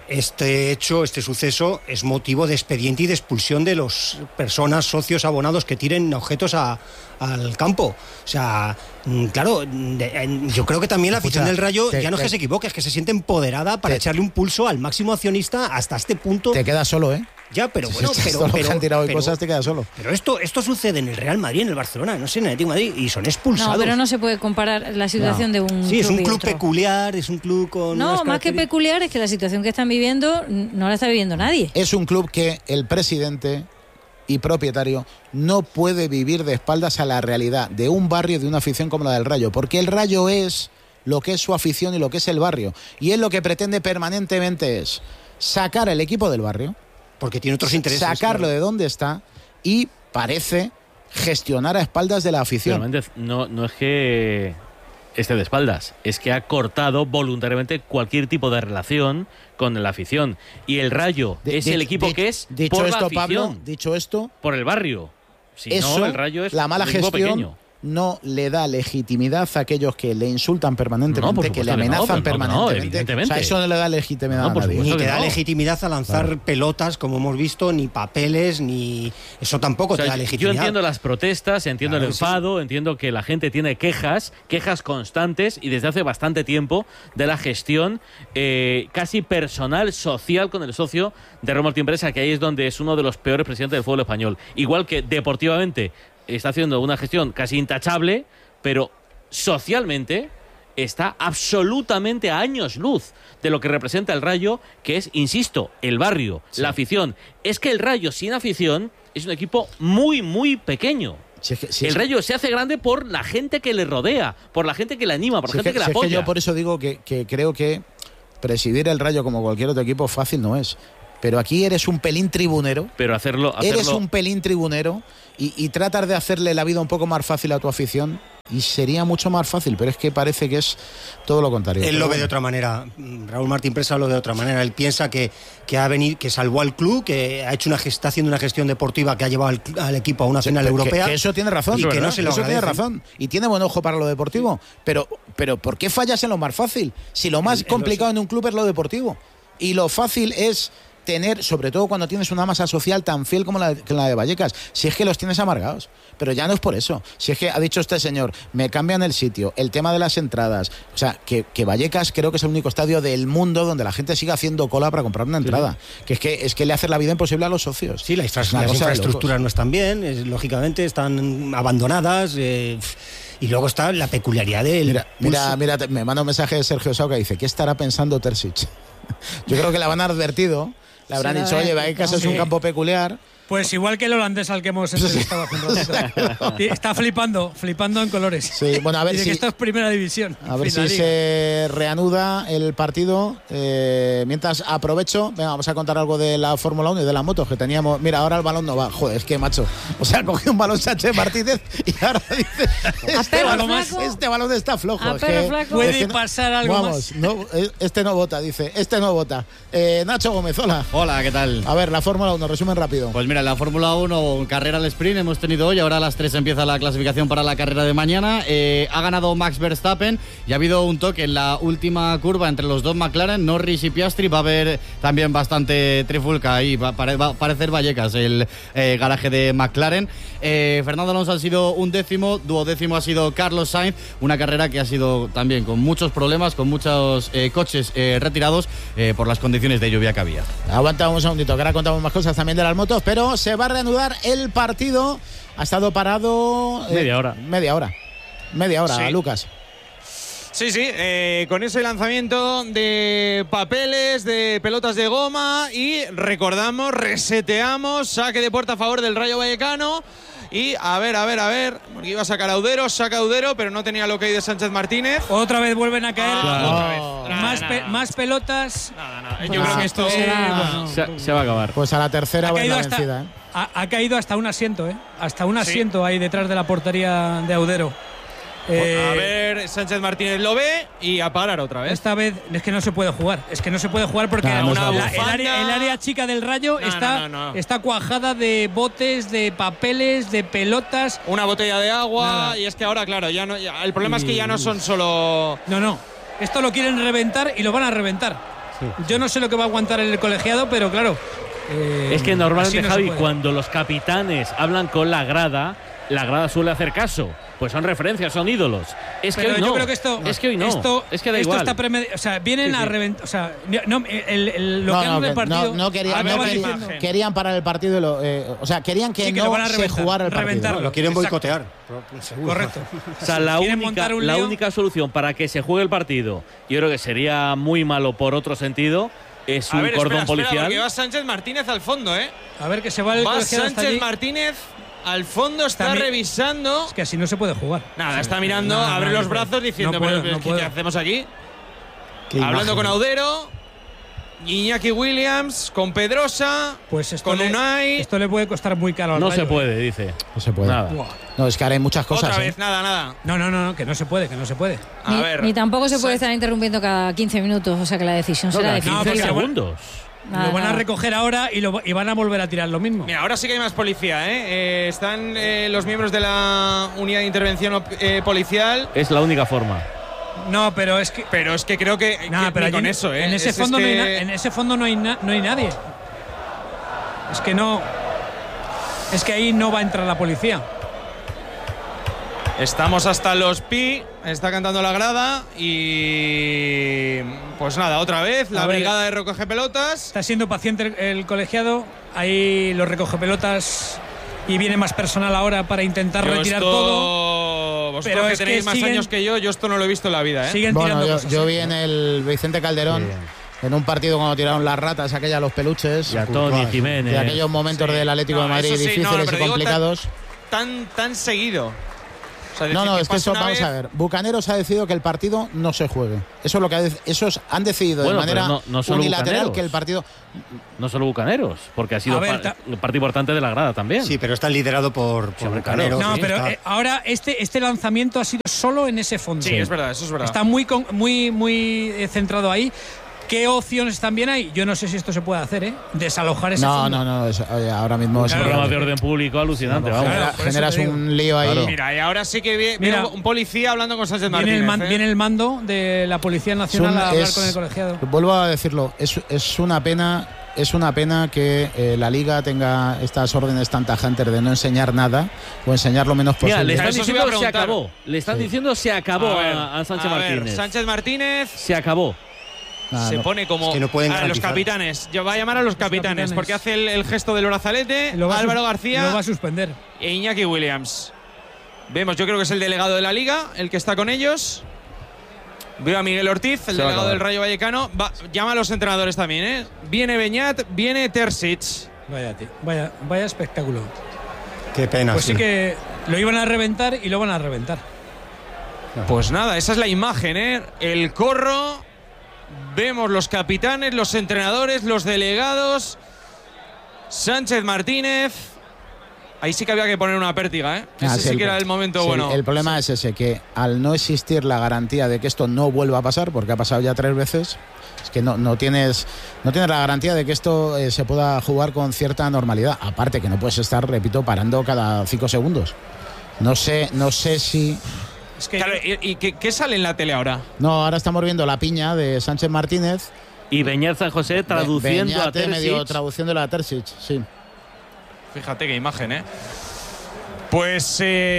este hecho, este suceso, es motivo de expediente y de expulsión de las personas, socios, abonados que tiren objetos a, al campo. O sea, mm, claro, de- en- yo creo que también la afición Escucha, del Rayo te- ya no es te- que se equivoque, es que se siente empoderada para te- echarle un pulso al máximo accionista hasta este punto. Te quedas solo, ¿eh? Ya, pero Si bueno, estás pero, solo, pero, que han tirado y pero- cosas, te quedas solo. pero esto, esto sucede en el Real Madrid, en el Barcelona, no sé, en el Atlético de Madrid, y son expulsados. No, pero no se puede comparar la situación de un Sí, es un y club otro. peculiar, es un club con. No, unas más que características- peculiar es que la situación que están viviendo n- no la está viviendo nadie. Es un club que el presidente y propietario no puede vivir de espaldas a la realidad de un barrio, de una afición como la del Rayo, porque el Rayo es lo que es su afición y lo que es el barrio, y él lo que pretende permanentemente es sacar al equipo del barrio, Porque tiene otros intereses. sacarlo claro. de donde está y parece gestionar a espaldas de la Pero afición. Méndez, no, no es que esté de espaldas, es que ha cortado voluntariamente cualquier tipo de relación con la afición. Y el Rayo De- es de- el equipo de- que es dicho por esto, la afición, Pablo, dicho esto, por el barrio. Si eso, no, el Rayo es la mala un equipo gestión pequeño. no le da legitimidad a aquellos que le insultan permanentemente, No, por que le supuesto que no, amenazan pero no, no, permanentemente. evidentemente. O sea, eso no le da legitimidad No, a por nadie. supuesto. Ni te que da no. legitimidad a lanzar pelotas, como hemos visto, ni papeles, ni. Eso tampoco O sea, te da yo legitimidad. entiendo las protestas, entiendo Claro, el sí, sí. enfado, entiendo que la gente tiene quejas, quejas constantes y desde hace bastante tiempo de la gestión eh, casi personal, social con el socio de Raúl Martín Presa, que ahí es donde es uno de los peores presidentes del fútbol español. Igual que deportivamente está haciendo una gestión casi intachable, pero socialmente está absolutamente a años luz de lo que representa el Rayo, que es, insisto, el barrio, la afición. Es que el Rayo sin afición es un equipo muy, muy pequeño. Si es que, si el es... Rayo se hace grande por la gente que le rodea, por la gente que le anima, por si gente es que, que, le si apoya. Es que yo por eso digo que, que creo que presidir el Rayo como cualquier otro equipo fácil no es. Pero aquí eres un pelín tribunero. Pero hacerlo, hacerlo... Eres un pelín tribunero y, y tratar de hacerle la vida un poco más fácil a tu afición. Y sería mucho más fácil, pero es que parece que es todo lo contrario. Él pero lo bueno. ve de otra manera. Raúl Martín Presa lo ve de otra manera. Él piensa que, que ha venido, que salvó al club, que ha hecho una está haciendo una gestión deportiva que ha llevado al, al equipo a una Sí, final que, europea. Que eso tiene razón. Y que no se lo eso tiene agradecen. razón. Y tiene buen ojo para lo deportivo. Pero, pero ¿por qué fallas en lo más fácil? Si lo más En- en complicado los- en un club es lo deportivo. Y lo fácil es tener, sobre todo cuando tienes una masa social tan fiel como la, que la de Vallecas, si es que los tienes amargados. Pero ya no es por eso. Si es que ha dicho este señor, me cambian el sitio, el tema de las entradas. O sea, que, que Vallecas creo que es el único estadio del mundo donde la gente sigue haciendo cola para comprar una entrada. Sí. Que es que es que le hace la vida imposible a los socios. Sí, la infra- Es una las cosa de infraestructuras locos. no están bien, es- lógicamente están abandonadas. eh, y luego está la peculiaridad del. Mira, mira, pulso. mira, te- me manda un mensaje de Sergio Sau que dice, ¿qué estará pensando Terzic? Yo creo que la van a advertido. Le habrán Sí, dicho, oye, Vallecas es sí. un campo peculiar. Pues igual que el holandés al que hemos entrevistado hace un ratito. Y está flipando, flipando en colores. Sí, bueno, a ver Dice si- que esto es primera división. A ver fin, la si liga. se reanuda el partido. Eh, mientras aprovecho, venga, vamos a contar algo de la Fórmula uno y de las motos que teníamos. Mira, ahora el balón no va. Joder, es que macho. O sea, cogió un balón Sánchez Martínez y ahora dice: Este perro balón, flaco. este balón está flojo. A Es perro que- flaco. Puede es que no- pasar algo Vamos, más. no, eh, este no vota, dice. Este no vota. Eh, Nacho Gómez, hola. Hola, ¿qué tal? A ver, la Fórmula uno, resumen rápido. Pues mira, en la Fórmula uno, carrera al sprint hemos tenido hoy, ahora a las tres empieza la clasificación para la carrera de mañana. Eh, ha ganado Max Verstappen y ha habido un toque en la última curva entre los dos McLaren, Norris y Piastri. Va a haber también bastante trifulca ahí, va, pare- va a parecer Vallecas el eh, garaje de McLaren. Eh, Fernando Alonso ha sido un décimo, duodécimo ha sido Carlos Sainz, una carrera que ha sido también con muchos problemas, con muchos eh, coches eh, retirados eh, por las condiciones de lluvia que había. Aguanta un segundito, que ahora contamos más cosas también de las motos, pero se va a reanudar el partido. Ha estado parado... eh, Media hora. Media hora. Media hora, Sí. Lucas. Sí, sí, eh, con ese lanzamiento de papeles, de pelotas de goma y recordamos, reseteamos, saque de puerta a favor del Rayo Vallecano. Y a ver, a ver, a ver, porque iba a sacar a Udero, saca a Udero, pero no tenía lo que hay de Sánchez Martínez. Otra vez vuelven a caer. Ah, otra vez. Oh. Nada, Más, pe- nada. más pelotas. Nada, nada. Yo Pues creo que esto será- bueno, Se, se va a acabar. Pues a la tercera Ha va en caído, la hasta, vencida, ¿eh? ha, ha caído hasta un asiento, ¿eh? Hasta un Sí. asiento ahí detrás de la portería de Audero. Eh, a ver, Sánchez Martínez lo ve y a parar otra vez. Esta vez es que no se puede jugar. Es que no se puede jugar porque Nah, la- no la- se la- puede. el, área, el área chica del Rayo No, está, no, no, no. está cuajada de botes, de papeles, de pelotas. Una botella de agua Nada. y es que ahora, claro, ya no. ya- el problema es que ya no son solo. No, no. Esto lo quieren reventar y lo van a reventar. Yo no sé lo que va a aguantar el colegiado, pero claro. eh, Es que normalmente, así no se Javi, puede. cuando los capitanes hablan con la grada, la grada suele hacer caso. Pues son referencias, son ídolos. Es que Pero hoy yo no. creo que esto. Es que hoy no. Esto, es que da esto igual. está premeditado. O sea, vienen Sí, sí. a reventar. O sea, no, el, el- lo No, que han no, que- repartido. no, no querían, A ver no la querían- imagen. querían parar el partido. y lo, eh, o sea, querían que Sí, que no lo van a se reventar, jugara el partido. reventarlo. Lo quieren Exacto. boicotear. Seguro. Correcto. O sea, la Quieren única, montar un la lío. única solución para que se juegue el partido, yo creo que sería muy malo por otro sentido, es A un ver, cordón espera, espera, policial. porque va Sánchez Martínez al fondo, ¿eh? A ver, que se va el Va colegiado hasta Sánchez allí. Martínez al fondo, está Está mi- revisando. Es que así no se puede jugar. Nada, está mirando, No, no, abre no, los no brazos puedo. diciendo, No puedo, pero, no ¿qué puedo. hacemos aquí? Qué Hablando imagen. con Audero, Iñaki Williams, con Pedrosa, Pues esto con le, Unai. esto le puede costar muy caro al No Rayo, se ¿eh? puede, dice. No se puede. Nada. Buah. No, es que ahora hay muchas cosas. Otra ¿eh? vez, nada, nada. No, no, no, no, que no se puede, que no se puede. A Ni, ver. ni tampoco se puede Sánchez- estar interrumpiendo cada quince minutos, o sea que la decisión No, será cada definitiva. quince porque- segundos. Nada, lo van a nada. recoger ahora y, lo, y van a volver a tirar lo mismo. Mira, ahora sí que hay más policía, ¿eh? Eh, están eh, los miembros de la unidad de intervención op- eh, policial. Es la única forma. No, pero es que. Pero es que creo que, Nada, que pero ni con allí- eso, ¿eh? en ese Es- fondo es no hay que- na- en ese fondo no hay na- no hay nadie. Es que no. Es que ahí no va a entrar la policía. Estamos hasta los pi, está cantando la grada y pues nada, otra vez la A ver. brigada de recoge pelotas. Está siendo paciente el, el colegiado. Ahí los recoge pelotas y viene más personal ahora para intentar Yo retirar esto- todo. Vosotros pero que es que tenéis más siguen- años que yo, yo esto no lo he visto en la vida, ¿eh? Siguen Bueno, tirando yo, cosas. yo ¿eh? vi en el Vicente Calderón, en un partido cuando tiraron las ratas, aquella los peluches, Y a Tony Courtois. Jiménez. de aquellos momentos Sí. del Atlético No, de Madrid eso sí, no, difíciles pero y digo, complicados. tan, tan seguido. O sea, No, decir, no, que es que pasa eso, una vamos vez- a ver. Bucaneros ha decidido que el partido no se juegue. Eso es lo que ha, esos han decidido Bueno, de pero manera no- no solo unilateral Bucaneros. que el partido. No solo Bucaneros, porque ha sido A ver, pa- parte importante de la grada también. Sí, pero está liderado por, por Hombre, claro. Bucaneros. No, sí, pero está- eh, ahora este, este lanzamiento ha sido solo en ese fondo. Sí, es verdad, eso es verdad. Está muy, con- muy, muy eh, centrado ahí. ¿Qué opciones también hay? Yo no sé si esto se puede hacer, ¿eh? Desalojar ese No, fondo. no, no. es- oye, ahora mismo es Un Claro, programa de inviable. orden público alucinante, Claro, vamos. genera- por eso generas te digo. un lío ahí. Claro. Mira, y ahora sí que viene, Mira. viene un policía hablando con Sánchez Martínez. Viene el, man- ¿eh? viene el mando de la Policía Nacional Es un- a hablar es- con el colegiado. Vuelvo a decirlo, es, es una pena. Es una pena que eh, la Liga tenga estas órdenes tan tajantes de no enseñar nada o enseñar lo menos posible. Mira, le están Eso os iba a diciendo se preguntar. acabó. Le están Sí. diciendo se acabó A ver, a, a Sánchez a ver, Martínez. Sánchez Martínez Se acabó. Nada, se no. pone como Es que no pueden a los garantizar. capitanes. Yo va a llamar a los, capitanes, capitanes. porque hace el, el gesto del brazalete Lo va a Álvaro sus- García Lo va a suspender. e Iñaki Williams. Vemos, yo creo que es el delegado de la Liga, el que está con ellos. Veo a Miguel Ortiz, el Se va a delegado acabar. del Rayo Vallecano. Va- llama a los entrenadores también, ¿eh? Viene Beñat, viene Terzic. Vaya, tío. Vaya, vaya espectáculo. Qué pena. Pues sí que lo iban a reventar y lo van a reventar. Pues nada, esa es la imagen, ¿eh? El corro. Vemos los capitanes, los entrenadores, los delegados. Sánchez Martínez. Ahí sí que había que poner una pértiga, ¿eh? Ah, Ese sí, sí el- que era el momento sí, bueno. El problema es ese, que al no existir la garantía de que esto no vuelva a pasar, porque ha pasado ya tres veces, es que no, no, tienes, no tienes la garantía de que esto eh, se pueda jugar con cierta normalidad. Aparte que no puedes estar, repito, parando cada cinco segundos. No sé, no sé si... Es que Claro, ¿y, y qué, qué sale en la tele ahora? No, ahora estamos viendo la piña de Sánchez Martínez. Y Beñat San José traduciendo a Beñate medio Terzic. traduciéndolo a Terzic, sí. Fíjate qué imagen, ¿eh? Pues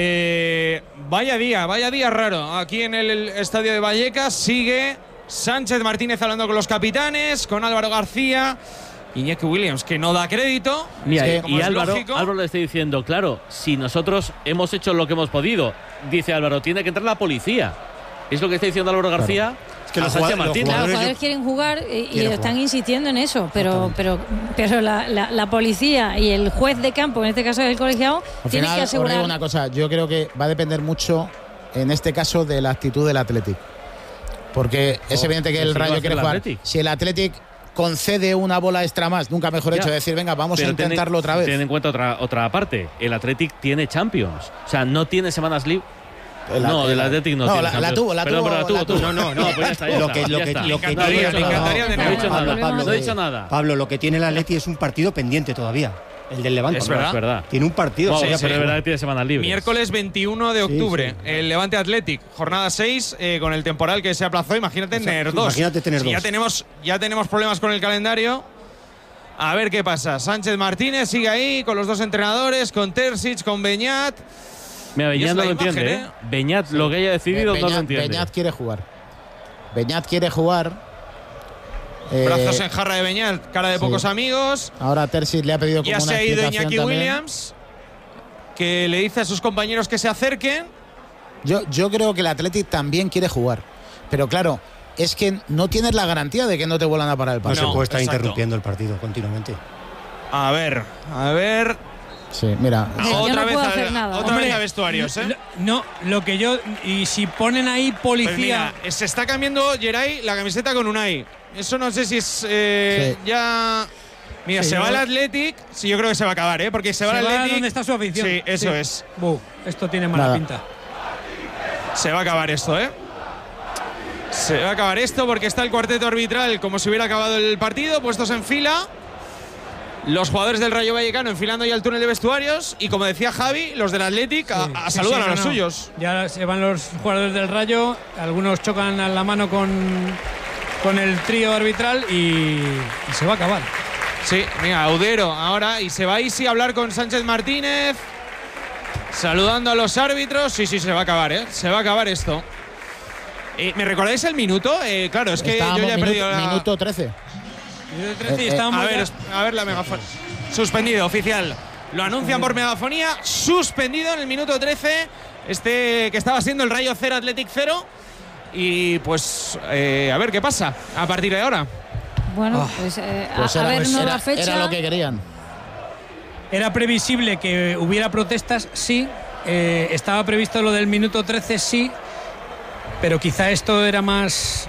eh, vaya día, vaya día raro. Aquí en el estadio de Vallecas sigue Sánchez Martínez hablando con los capitanes, con Álvaro García, Iñaki Williams, que no da crédito. Mira, Es que, y como es Álvaro, lógico, Álvaro le está diciendo, claro, si nosotros hemos hecho lo que hemos podido, dice Álvaro, tiene que entrar la policía. Es lo que está diciendo Álvaro García. que a los Sánchez jugad- los Martínez. Claro, los jugadores jugadores quieren jugar y, y quieren están jugar. insistiendo en eso, pero pero pero la, la- la policía y el juez de campo, en este caso el colegiado, Al tienen final, que os digo asegurar. una cosa, yo creo que va a depender mucho, en este caso, de la actitud del Athletic. Porque es Oh, evidente que sí, el sí, va a Rayo hacer quiere el jugar. Athletic. Si el Athletic concede una bola extra más, nunca mejor Ya, hecho, decir, venga, vamos a Pero ten en- intentarlo otra vez. Ten en cuenta otra, otra parte. El Athletic tiene Champions. O sea, no tiene semanas libres. El- no, el el- Athletic no, no, tiene la- la Champions. tuvo, la Perdón, tuvo, pero la tuvo la tú. tuvo. No, no, no, pues ya está, ya Lo está, que- lo ya que- está. lo que Me encantaría, he dicho me nada. encantaría No he tener- dicho nada. Pablo, Pablo, No he dicho nada. Pablo, lo que tiene el Atleti es un partido pendiente todavía. El del Levante. Es No, verdad. es verdad. Tiene un partido. Vamos, todavía pero por es verdad jugar. que tiene semanas libres. miércoles veintiuno de octubre, sí. el Levante Athletic, jornada seis, eh, con el temporal que se aplazó. Imagínate O sea, tener dos. imagínate tener Si dos. Ya tenemos, ya tenemos problemas con el calendario. A ver qué pasa. Sánchez Martínez sigue ahí con los dos entrenadores, con Terzic, con Beñat. Mira, Y Beñat es no la lo imagen, entiende, ¿eh? ¿eh? Beñat lo que haya decidido no lo Beñat, entiende. Beñat quiere jugar. Beñat quiere jugar. Eh, Brazos en jarra de Beñat, cara de sí. pocos amigos. Ahora Terzic le ha pedido como Ya una se ha ido explicación Iñaki también. Williams, que le dice a sus compañeros que se acerquen. Yo, yo creo que el Athletic también quiere jugar. Pero claro, es que no tienes la garantía de que no te vuelvan a parar el No partido. se puede estar exacto. interrumpiendo el partido continuamente. A ver, a ver. Sí, mira. Yo no otra vez, puedo a, hacer nada. otra Hombre, vez a vestuarios, ¿eh? Lo- No, lo que yo. Y si ponen ahí Pues policía. mira, se está cambiando Geray la camiseta con Unai. Eso no sé si es eh, Sí. ya. Mira, Sí, se yo- va el Athletic. Sí, yo creo que se va a acabar, ¿eh? Porque se, se va el va Athletic. donde está su afición. Sí, eso Sí. es. Buh, esto tiene mala Nada. pinta. Se va a acabar esto, ¿eh? Se va a acabar esto porque está el cuarteto arbitral como si hubiera acabado el partido, puestos en fila. Los jugadores del Rayo Vallecano enfilando ya el túnel de vestuarios. Y como decía Javi, los del Athletic a, a Sí, saludar sí, a no, los no. suyos. Ya se van los jugadores del Rayo, algunos chocan a la mano con, con el trío arbitral y, y se va a acabar. Sí, mira, Audero ahora. Y se va Isi a hablar con Sánchez Martínez. Saludando a los árbitros. Sí, sí, se va a acabar, ¿eh? Se va a acabar esto. Eh, ¿Me recordáis el minuto? Eh, claro, es que Estábamos yo ya he minuto, perdido la... minuto trece. Minuto de trece y Eh, eh, estábamos A ver, ya- es- a ver la megafonía. Suspendido, oficial. Lo anuncian por megafonía. Suspendido en el minuto trece. Este que estaba siendo el Rayo cero, Athletic cero. Y pues eh, a ver qué pasa a partir de ahora. Bueno, Ah, pues, eh, a- Pues a, era, ver pues nueva era- fecha. era lo que querían. ¿Era previsible que hubiera protestas? Sí. Eh, ¿Estaba previsto lo del minuto trece? Sí. Pero quizá esto era más...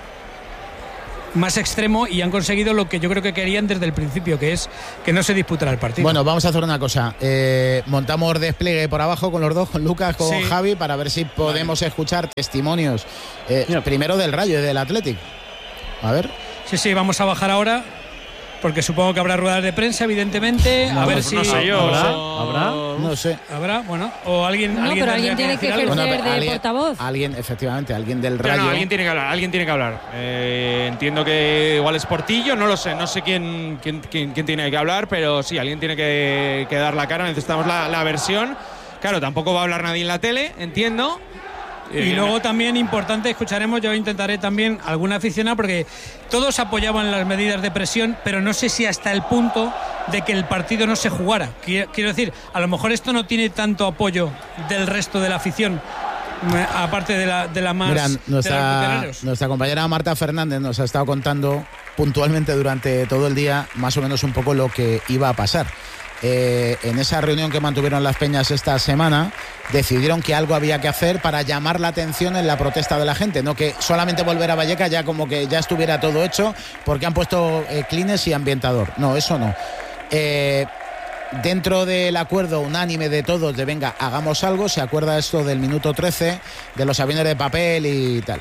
más extremo y han conseguido lo que yo creo que querían desde el principio, que es que no se disputara el partido. Bueno, vamos a hacer una cosa. Eh, montamos despliegue por abajo con los dos, con Lucas, con Sí. Javi, para ver si podemos vale. escuchar testimonios. Eh, primero del Rayo y del Athletic. A ver. Sí, sí, vamos a bajar ahora, porque supongo que habrá ruedas de prensa, evidentemente. No, a ver pues si... no sé yo. ¿Habrá? No, ¿Habrá? No sé. ¿Habrá? Bueno, o alguien... No, alguien pero alguien tendría tiene que decir algo. ejercer Bueno, de alguien- portavoz. Alguien, efectivamente, alguien del Pero Rayo. no, alguien tiene que hablar, alguien tiene que hablar. Eh, entiendo que igual es Portillo, no lo sé, no sé quién, quién, quién, quién tiene que hablar, pero sí, alguien tiene que, que dar la cara, necesitamos la, la versión. Claro, tampoco va a hablar nadie en la tele, entiendo. Y Eh, luego también importante, escucharemos, yo intentaré también alguna aficionada, porque todos apoyaban las medidas de presión, pero no sé si hasta el punto de que el partido no se jugara. Quiero, quiero decir, a lo mejor esto no tiene tanto apoyo del resto de la afición, eh, aparte de la, de la más... Mira, de los nuestra, veteranos. nuestra compañera Marta Fernández nos ha estado contando puntualmente durante todo el día más o menos un poco lo que iba a pasar. Eh, en esa reunión que mantuvieron las peñas esta semana, decidieron que algo había que hacer para llamar la atención en la protesta de la gente, no que solamente volver a Vallecas ya como que ya estuviera todo hecho porque han puesto eh, clines y ambientador. No, eso no. Eh, dentro del acuerdo unánime de todos de venga, hagamos algo, se acuerda esto del minuto trece, de los aviones de papel y tal.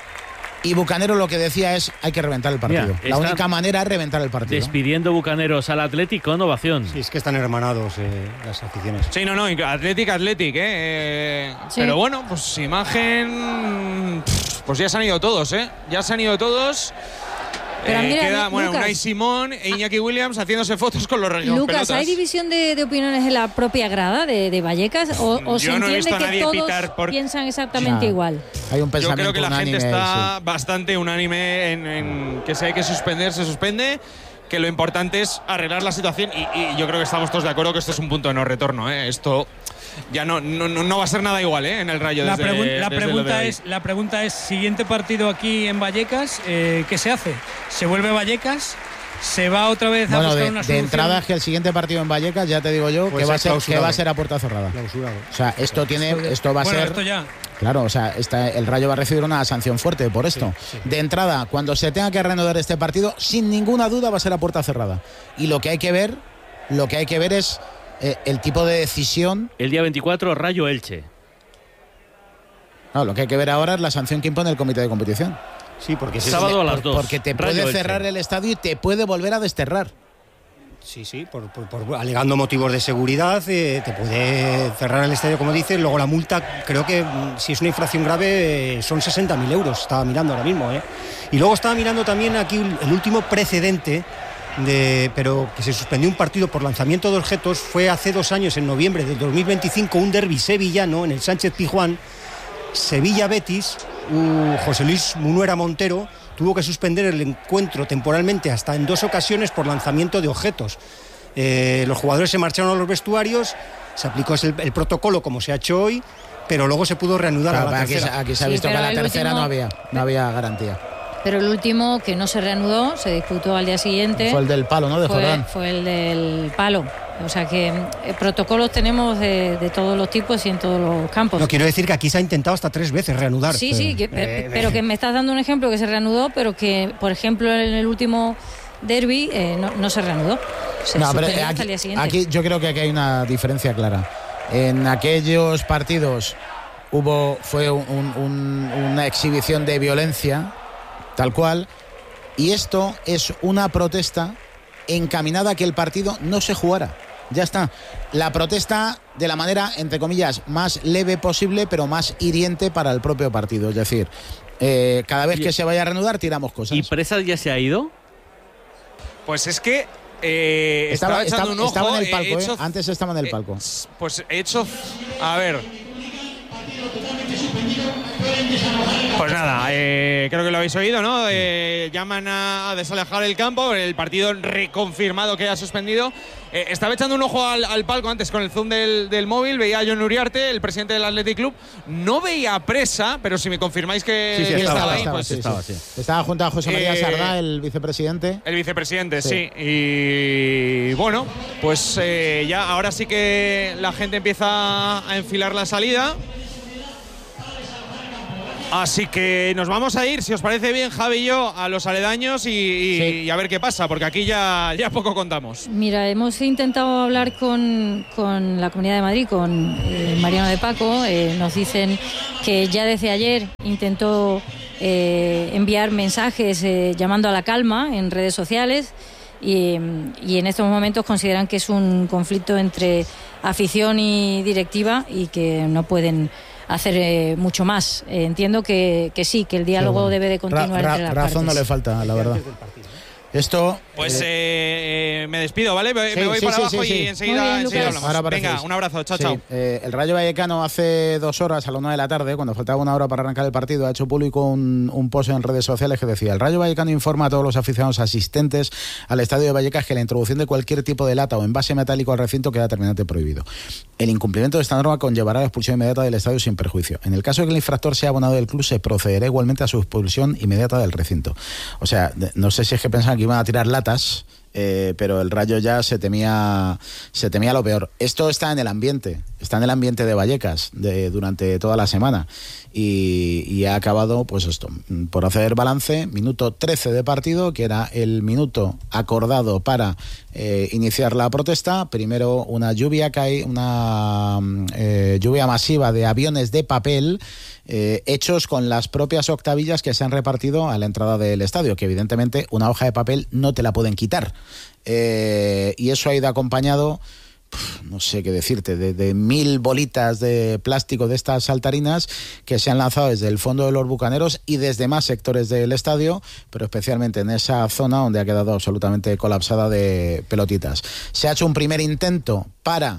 Y Bucanero lo que decía es hay que reventar el partido. Mira, la única manera es reventar el partido. Despidiendo Bucaneros al Atlético con ovación. Sí, es que están hermanados eh, las aficiones. Sí, no, no, Athletic, Athletic, ¿eh? eh Sí. Pero bueno, pues imagen. Pues ya se han ido todos, ¿eh? Ya se han ido todos. Pero Eh, mira, queda, Lu- bueno, Lucas. Unai Simón e Iñaki Williams haciéndose fotos con los Lucas, pelotas. ¿hay división de, de opiniones en la propia grada de, de Vallecas? ¿O, o se Yo no he entiende visto a que nadie todos pitar por- piensan exactamente Ya. igual? Hay un Yo pensamiento creo que la unánime, gente está sí. bastante unánime en, en que si hay que suspender, se suspende. Que lo importante es arreglar la situación y, y yo creo que estamos todos de acuerdo que esto es un punto de no retorno, ¿eh? Esto ya no, no, no va a ser nada igual, ¿eh? En el Rayo. La, desde, pregun- la desde lo de pregunta hoy. es, la pregunta es, siguiente partido aquí en Vallecas, eh, ¿qué se hace? ¿Se vuelve a Vallecas? ¿Se va otra vez a Bueno, buscar de, una de solución? entrada es que el siguiente partido en Vallecas, ya te digo yo, Puede que va, a ser ser, que clausurado. va a ser a puerta cerrada. Clausurado. O sea, esto tiene, esto va a Bueno, ser. esto ya. Claro, o sea, esta- el Rayo va a recibir una sanción fuerte por esto. Sí, sí. De entrada, cuando se tenga que reanudar este partido, sin ninguna duda va a ser a puerta cerrada. Y lo que hay que ver, lo que hay que ver es eh, el tipo de decisión. El día veinticuatro, Rayo Elche. No, lo que hay que ver ahora es la sanción que impone el comité de competición. Sí, porque si es- Sábado a las Por- dos. Porque te Rayo puede Elche. cerrar el estadio y te puede volver a desterrar. Sí, sí, por, por- por- alegando motivos de seguridad, eh, te puede cerrar el estadio, como dices. Luego la multa, creo que mm, si es una infracción grave, eh, son sesenta mil euros. Estaba mirando ahora mismo. ¿eh? Y luego estaba mirando también aquí un- el último precedente, de, pero que se suspendió un partido por lanzamiento de objetos. Fue hace dos años, en noviembre del dos mil veinticinco, un derbi sevillano en el Sánchez Pizjuán. Sevilla-Betis, uh, José Luis Munuera Montero tuvo que suspender el encuentro temporalmente hasta en dos ocasiones por lanzamiento de objetos. Eh, los jugadores se marcharon a los vestuarios, se aplicó el, el protocolo como se ha hecho hoy, pero luego se pudo reanudar Claro, a la aquí, se- tercera. aquí se ha Sí, visto que a pero la el tercera último- no había, no había garantía. Pero el último, que no se reanudó, se disputó al día siguiente. Fue el del palo, ¿no? De fue, Jordán. fue el del palo. O sea que eh, protocolos tenemos de, de todos los tipos y en todos los campos. No, quiero decir que aquí se ha intentado hasta tres veces reanudar. Sí, sí, que- Eh, pe- pero que me estás dando un ejemplo que se reanudó, pero que, por ejemplo, en el último derby eh, no, no se reanudó. Se No, pero suspendió hasta aquí, el día siguiente. aquí yo creo que aquí hay una diferencia clara. En aquellos partidos hubo fue un- un- una exhibición de violencia, tal cual, y esto es una protesta encaminada a que el partido no se jugara. Ya está. La protesta de la manera, entre comillas, más leve posible, pero más hiriente para el propio partido. Es decir, eh, cada vez que se vaya a reanudar, tiramos cosas. ¿Y Presas ya se ha ido? Pues es que eh, estaba, Estaba, echando estaba- un ojo. estaba en el he palco, hecho- ¿eh? Antes estaba en el eh, palco. Pues he hecho. A ver. Pues nada, eh, creo que lo habéis oído, ¿no? Eh, llaman a, a desalejar el campo, el partido reconfirmado que ha suspendido. Eh, estaba echando un ojo al, al palco antes con el zoom del, del móvil, veía a Jon Uriarte, el presidente del Athletic Club. No veía Presa, pero si me confirmáis que sí, sí, estaba, estaba ahí, estaba, pues sí, estaba, sí. Estaba junto a José María Eh, Sardá, el vicepresidente. El vicepresidente, sí. Sí. Y bueno, pues eh, ya ahora sí que la gente empieza a enfilar la salida. Así que nos vamos a ir, si os parece bien, Javi y yo, a los aledaños y, y, Sí. y a ver qué pasa, porque aquí ya, ya poco contamos. Mira, hemos intentado hablar con, con la Comunidad de Madrid, con eh, Mariano de Paco. Eh, nos dicen que ya desde ayer intentó eh, enviar mensajes eh, llamando a la calma en redes sociales y, y en estos momentos consideran que es un conflicto entre afición y directiva y que no pueden hacer eh, mucho más. Eh, entiendo que, que sí, que el diálogo bueno. debe de continuar Ra- ra- entre las razón partes. no le falta, la verdad. Esto. Pues eh, eh, eh, me despido, ¿vale? Me, Sí, me voy sí, para sí, abajo sí, y sí. enseguida, Muy bien, enseguida Lucas. hablamos. Ahora Venga, aparecéis. un abrazo, chao, sí, chao. eh, el Rayo Vallecano hace dos horas, a la una de la tarde, cuando faltaba una hora para arrancar el partido, ha hecho público un, un post en redes sociales que decía: el Rayo Vallecano informa a todos los aficionados asistentes al estadio de Vallecas que la introducción de cualquier tipo de lata o envase metálico al recinto queda terminante prohibido. El incumplimiento de esta norma conllevará la expulsión inmediata del estadio sin perjuicio. En el caso de que el infractor sea abonado del club, se procederá igualmente a su expulsión inmediata del recinto. O sea, no sé si es que pensaban que iban a tirar latas, Eh, pero el Rayo ya se temía se temía lo peor. Esto está en el ambiente, está en el ambiente de Vallecas de, durante toda la semana y, y ha acabado, pues esto, por hacer balance, minuto trece de partido, que era el minuto acordado para eh, iniciar la protesta. Primero una lluvia cae, una eh, lluvia masiva de aviones de papel Eh, hechos con las propias octavillas que se han repartido a la entrada del estadio, que evidentemente una hoja de papel no te la pueden quitar. Eh, y eso ha ido acompañado, pf, no sé qué decirte, de, de mil bolitas de plástico de estas saltarinas que se han lanzado desde el fondo de los Bucaneros y desde más sectores del estadio, pero especialmente en esa zona donde ha quedado absolutamente colapsada de pelotitas. Se ha hecho un primer intento para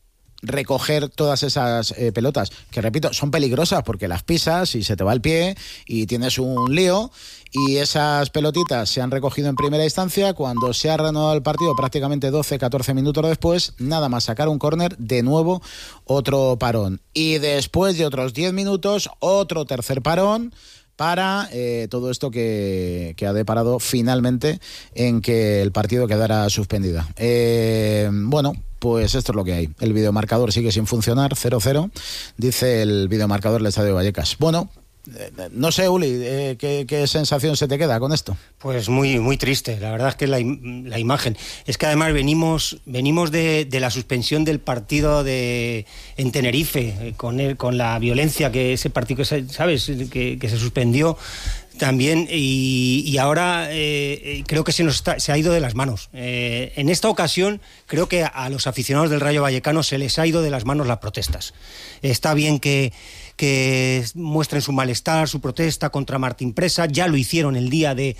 recoger todas esas eh, pelotas, que repito, son peligrosas porque las pisas y se te va el pie y tienes un lío, y esas pelotitas se han recogido en primera instancia. Cuando se ha reanudado el partido prácticamente doce catorce minutos después, nada más sacar un córner, de nuevo otro parón, y después de otros diez minutos otro tercer parón para eh, todo esto que, que ha deparado finalmente en que el partido quedara suspendida. Eh, bueno, pues esto es lo que hay. El videomarcador sigue sin funcionar, cero cero, dice el videomarcador del Estadio de Vallecas. Bueno, eh, no sé, Uli, eh, ¿qué, ¿qué sensación se te queda con esto? Pues muy, muy triste, la verdad es que la, la imagen. Es que además venimos, venimos de, de la suspensión del partido de, en Tenerife, eh, con, el, con la violencia que ese partido, ¿sabes?, que, que se suspendió también, y, y ahora eh, creo que se nos está, se ha ido de las manos. Eh, en esta ocasión creo que a los aficionados del Rayo Vallecano se les ha ido de las manos las protestas. Está bien que, que muestren su malestar, su protesta contra Martín Presa, ya lo hicieron el día de,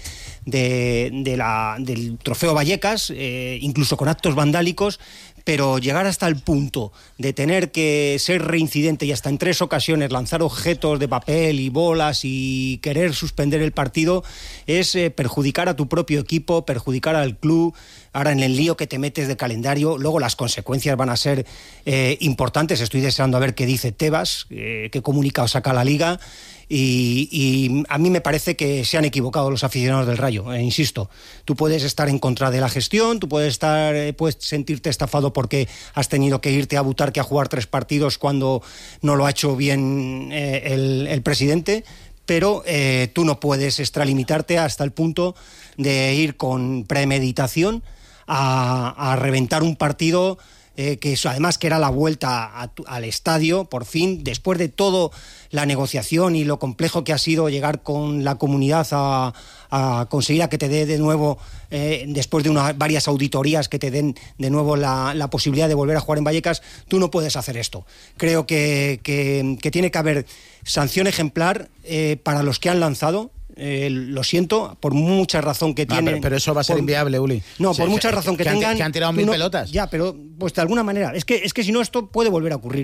de, de la, del Trofeo Vallecas, eh, incluso con actos vandálicos, pero llegar hasta el punto de tener que ser reincidente y hasta en tres ocasiones lanzar objetos de papel y bolas y querer suspender el partido es eh, perjudicar a tu propio equipo, perjudicar al club. Ahora en el lío que te metes de calendario, luego las consecuencias van a ser eh, importantes. Estoy deseando a ver qué dice Tebas, eh, qué comunicado saca la Liga. Y, y a mí me parece que se han equivocado los aficionados del Rayo, eh, insisto. Tú puedes estar en contra de la gestión, tú puedes estar, eh, puedes sentirte estafado porque has tenido que irte a Butarque a jugar tres partidos cuando no lo ha hecho bien eh, el, el presidente, pero eh, tú no puedes extralimitarte hasta el punto de ir con premeditación a, a reventar un partido. Eh, que eso, además que era la vuelta a tu, al estadio, por fin, después de toda la negociación y lo complejo que ha sido llegar con la comunidad a, a conseguir a que te dé de nuevo, eh, después de una, varias auditorías, que te den de nuevo la, la posibilidad de volver a jugar en Vallecas. Tú no puedes hacer esto. Creo que, que, que tiene que haber sanción ejemplar eh, para los que han lanzado. Eh, lo siento, por mucha razón que Ah, tienen. pero, pero eso va a ser por, inviable, Uli. No, O sea, por mucha razón que, que han, tengan. que han tirado mil no, pelotas. Ya, pero pues de alguna manera. Es que, es que si no, esto puede volver a ocurrir.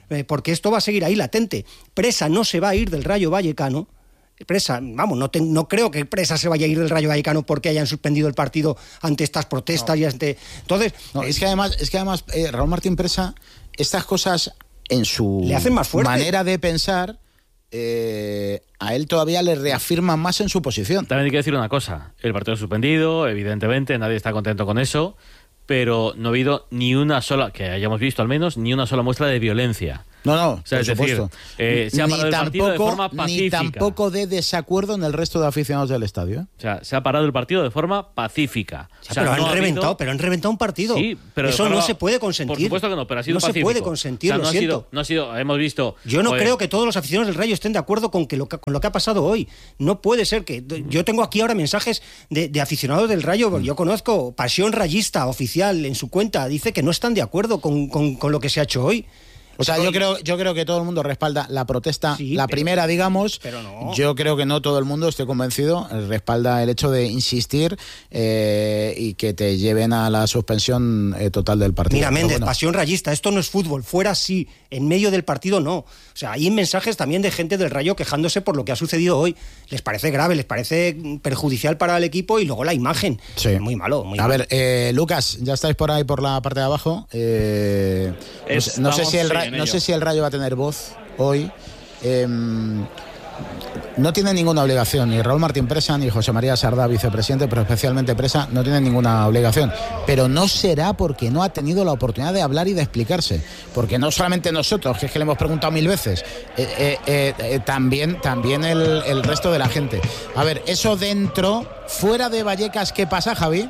eh, porque esto va a seguir ahí latente. Presa no se va a ir del Rayo Vallecano. Presa, vamos, no, te, no creo que Presa se vaya a ir del Rayo Vallecano porque hayan suspendido el partido ante estas protestas no. y ante... Entonces... No, es que además, es que además eh, Raúl Martín Presa, estas cosas en su le hacen más fuerte. manera de pensar, eh, a él todavía le reafirman más en su posición. También hay que decir una cosa, el partido suspendido, evidentemente, nadie está contento con eso, pero no ha habido ni una sola, que hayamos visto al menos, ni una sola muestra de violencia. No, no, o sea, por es supuesto. Decir, eh, se ha parado ni, el tampoco, partido de forma pacífica. Ni tampoco de desacuerdo en el resto de aficionados del estadio. ¿eh? O sea, se ha parado el partido de forma pacífica. O sea, pero, no han reventado, habido... pero han reventado un partido. Sí, pero eso pero, no se puede consentir. Por supuesto que no, pero ha sido no pacífico. No se puede consentir, o sea, no lo ha siento. Sido, no ha sido, hemos visto... Yo no pues... creo que todos los aficionados del Rayo estén de acuerdo con, que lo, con lo que ha pasado hoy. No puede ser que... Yo tengo aquí ahora mensajes de, de aficionados del Rayo. Yo conozco Pasión Rayista oficial en su cuenta. Dice que no están de acuerdo con, con, con lo que se ha hecho hoy. O sea, yo creo, yo creo que todo el mundo respalda la protesta, sí, la pero, primera, digamos. Pero no. Yo creo que no todo el mundo, estoy convencido, respalda el hecho de insistir eh, y que te lleven a la suspensión eh, total del partido. Mira, Méndez, bueno. Pasión Rayista, esto no es fútbol, fuera sí, en medio del partido no. O sea, hay mensajes también de gente del Rayo quejándose por lo que ha sucedido hoy. Les parece grave, les parece perjudicial para el equipo y luego la imagen. Sí. Muy malo, muy a malo. ver, eh, Lucas, ya estáis por ahí por la parte de abajo. Eh, no, sé, no, sé si el Rayo, no sé si el Rayo va a tener voz hoy. Eh, no tiene ninguna obligación, ni Raúl Martín Presa, ni José María Sardá, vicepresidente, pero especialmente Presa, no tienen ninguna obligación. Pero no será porque no ha tenido la oportunidad de hablar y de explicarse. Porque no solamente nosotros, que es que le hemos preguntado mil veces, eh, eh, eh, eh, también, también el, el resto de la gente. A ver, eso dentro, fuera de Vallecas, ¿qué pasa, Javi?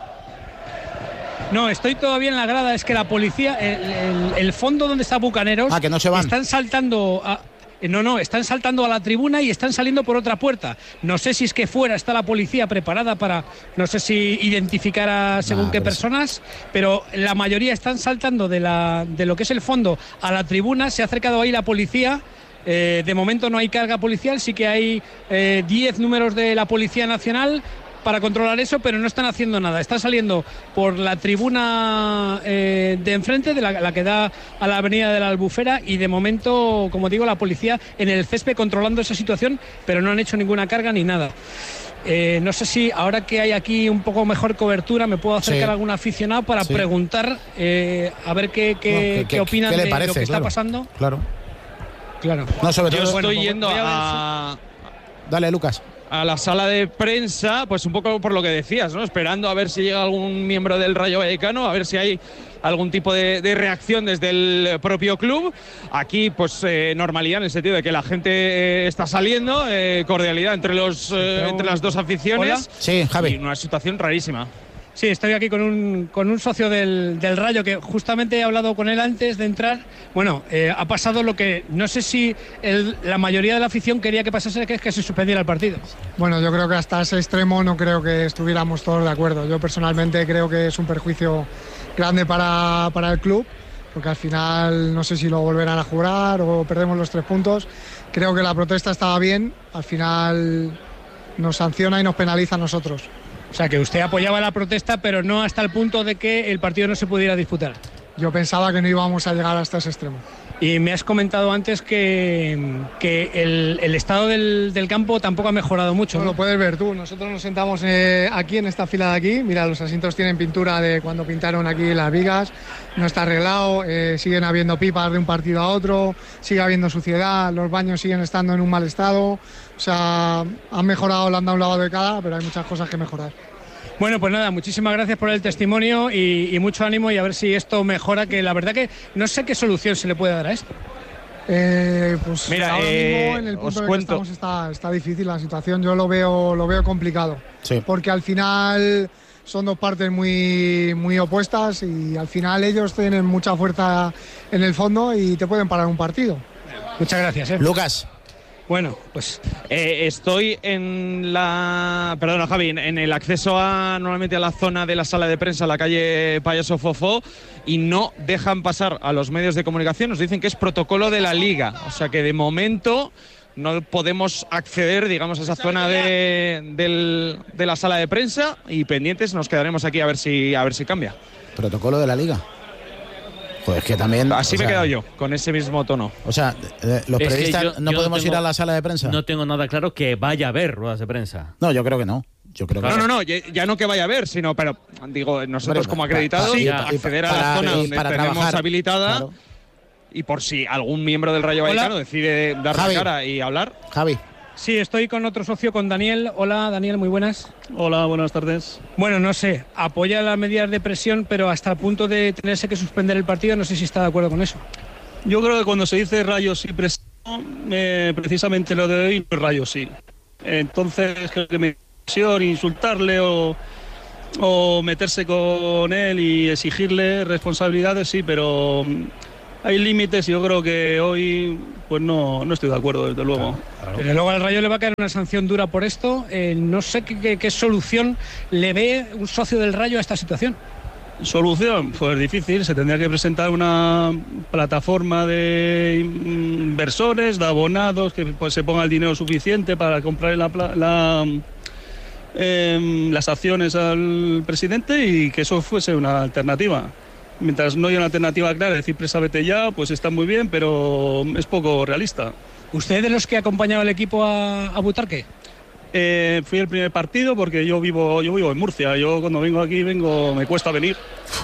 No, estoy todavía en la grada, es que la policía, el, el, el fondo donde está Bucaneros, ah, que no se van. Están saltando a... No, no, están saltando a la tribuna y están saliendo por otra puerta. No sé si es que fuera está la policía preparada para, no sé si identificar a según nah, qué personas, pero la mayoría están saltando de, la, de lo que es el fondo a la tribuna. Se ha acercado ahí la policía. Eh, de momento no hay carga policial, sí que hay diez eh, números de la Policía Nacional para controlar eso, pero no están haciendo nada. Están saliendo por la tribuna eh, de enfrente, de la, la que da a la avenida de la Albufera, y de momento, como digo, la policía en el césped controlando esa situación, pero no han hecho ninguna carga ni nada. Eh, no sé si ahora que hay aquí un poco mejor cobertura me puedo acercar sí. a algún aficionado para sí. preguntar eh, a ver qué, qué, no, qué, qué opinan qué de parece, lo que claro, está pasando. Claro. Claro. No, sobre todo, Yo estoy bueno, yendo a... a... Dale, Lucas. A la sala de prensa, pues un poco por lo que decías, ¿no? Esperando a ver si llega algún miembro del Rayo Vallecano, a ver si hay algún tipo de, de reacción desde el propio club. Aquí, pues, eh, normalidad en el sentido de que la gente eh, está saliendo, eh, cordialidad entre los eh, entre las dos aficiones. ¿Hola? Sí, Javi. Y una situación rarísima. Sí, estoy aquí con un, con un socio del, del Rayo que justamente he hablado con él antes de entrar. Bueno, eh, ha pasado lo que no sé si el, la mayoría de la afición quería que pasase, que es que se suspendiera el partido. Bueno, yo creo que hasta ese extremo no creo que estuviéramos todos de acuerdo. Yo personalmente creo que es un perjuicio grande para, para el club, porque al final no sé si lo volverán a jugar o perdemos los tres puntos. Creo que la protesta estaba bien, al final nos sanciona y nos penaliza a nosotros. O sea, que usted apoyaba la protesta, pero no hasta el punto de que el partido no se pudiera disputar. Yo pensaba que no íbamos a llegar hasta ese extremo. Y me has comentado antes que, que el, el estado del, del campo tampoco ha mejorado mucho, ¿no? ¿no? Lo puedes ver tú. Nosotros nos sentamos eh, aquí, en esta fila de aquí. Mira, los asientos tienen pintura de cuando pintaron aquí las vigas. No está arreglado. Eh, siguen habiendo pipas de un partido a otro. Sigue habiendo suciedad. Los baños siguen estando en un mal estado. O sea, han mejorado, le han dado un lavado de cara, pero hay muchas cosas que mejorar. Bueno, pues nada, muchísimas gracias por el testimonio y, y mucho ánimo, y a ver si esto mejora, que la verdad que no sé qué solución se le puede dar a esto. Eh, pues Mira, ahora eh, mismo en el punto os en el cuento. que estamos está, está difícil la situación. Yo lo veo, lo veo complicado, sí. porque al final son dos partes muy, muy opuestas y al final ellos tienen mucha fuerza en el fondo y te pueden parar un partido. Muchas gracias, ¿eh? Lucas. Bueno, pues eh, estoy en la, perdona Javi, en, en el acceso a normalmente a la zona de la sala de prensa, la calle Payaso Fofó, y no dejan pasar a los medios de comunicación. Nos dicen que es protocolo de la Liga, o sea que de momento no podemos acceder, digamos, a esa zona de, del, de la sala de prensa, y pendientes nos quedaremos aquí a ver si a ver si cambia. Protocolo de la Liga. Joder, es que también. Así o me he sea, quedado yo, con ese mismo tono. O sea, eh, los Es que periodistas yo- no yo podemos tengo- ir a la sala de prensa. No tengo nada claro que vaya a haber ruedas de prensa. No, yo creo que no. Yo creo que No, no, no, ya, ya no que vaya a ver, sino, pero digo, nosotros Hombre, como pa- acreditados, pa- sí, acceder a para- la zona y donde para tenemos trabajar, habilitada claro. y por si algún miembro del Rayo Hola. Vallecano decide dar Javi. la cara y hablar. Javi. Sí, estoy con otro socio, con Daniel. Hola, Daniel, muy buenas. Hola, buenas tardes. Bueno, no sé, apoya las medidas de presión, pero hasta el punto de tenerse que suspender el partido, no sé si está de acuerdo con eso. Yo creo que cuando se dice rayos y presión, eh, precisamente lo de hoy, rayos sí. Entonces, creo que me presión, insultarle o, o meterse con él y exigirle responsabilidades, sí, pero mm, hay límites y yo creo que hoy pues no, no estoy de acuerdo, desde luego. Pero luego al Rayo le va a caer una sanción dura por esto. Eh, no sé qué, qué- qué solución le ve un socio del Rayo a esta situación. Solución, pues difícil, se tendría que presentar una plataforma de inversores, de abonados, que pues se ponga el dinero suficiente para comprar la, pla- la, em, las acciones al presidente y que eso fuese una alternativa. Mientras no haya una alternativa clara, decir presa vete ya, pues está muy bien, pero es poco realista. ¿Usted de los que acompañaba al equipo a, a Butarque? Eh, fui el primer partido porque yo vivo yo vivo en Murcia. Yo cuando vengo aquí vengo me cuesta venir.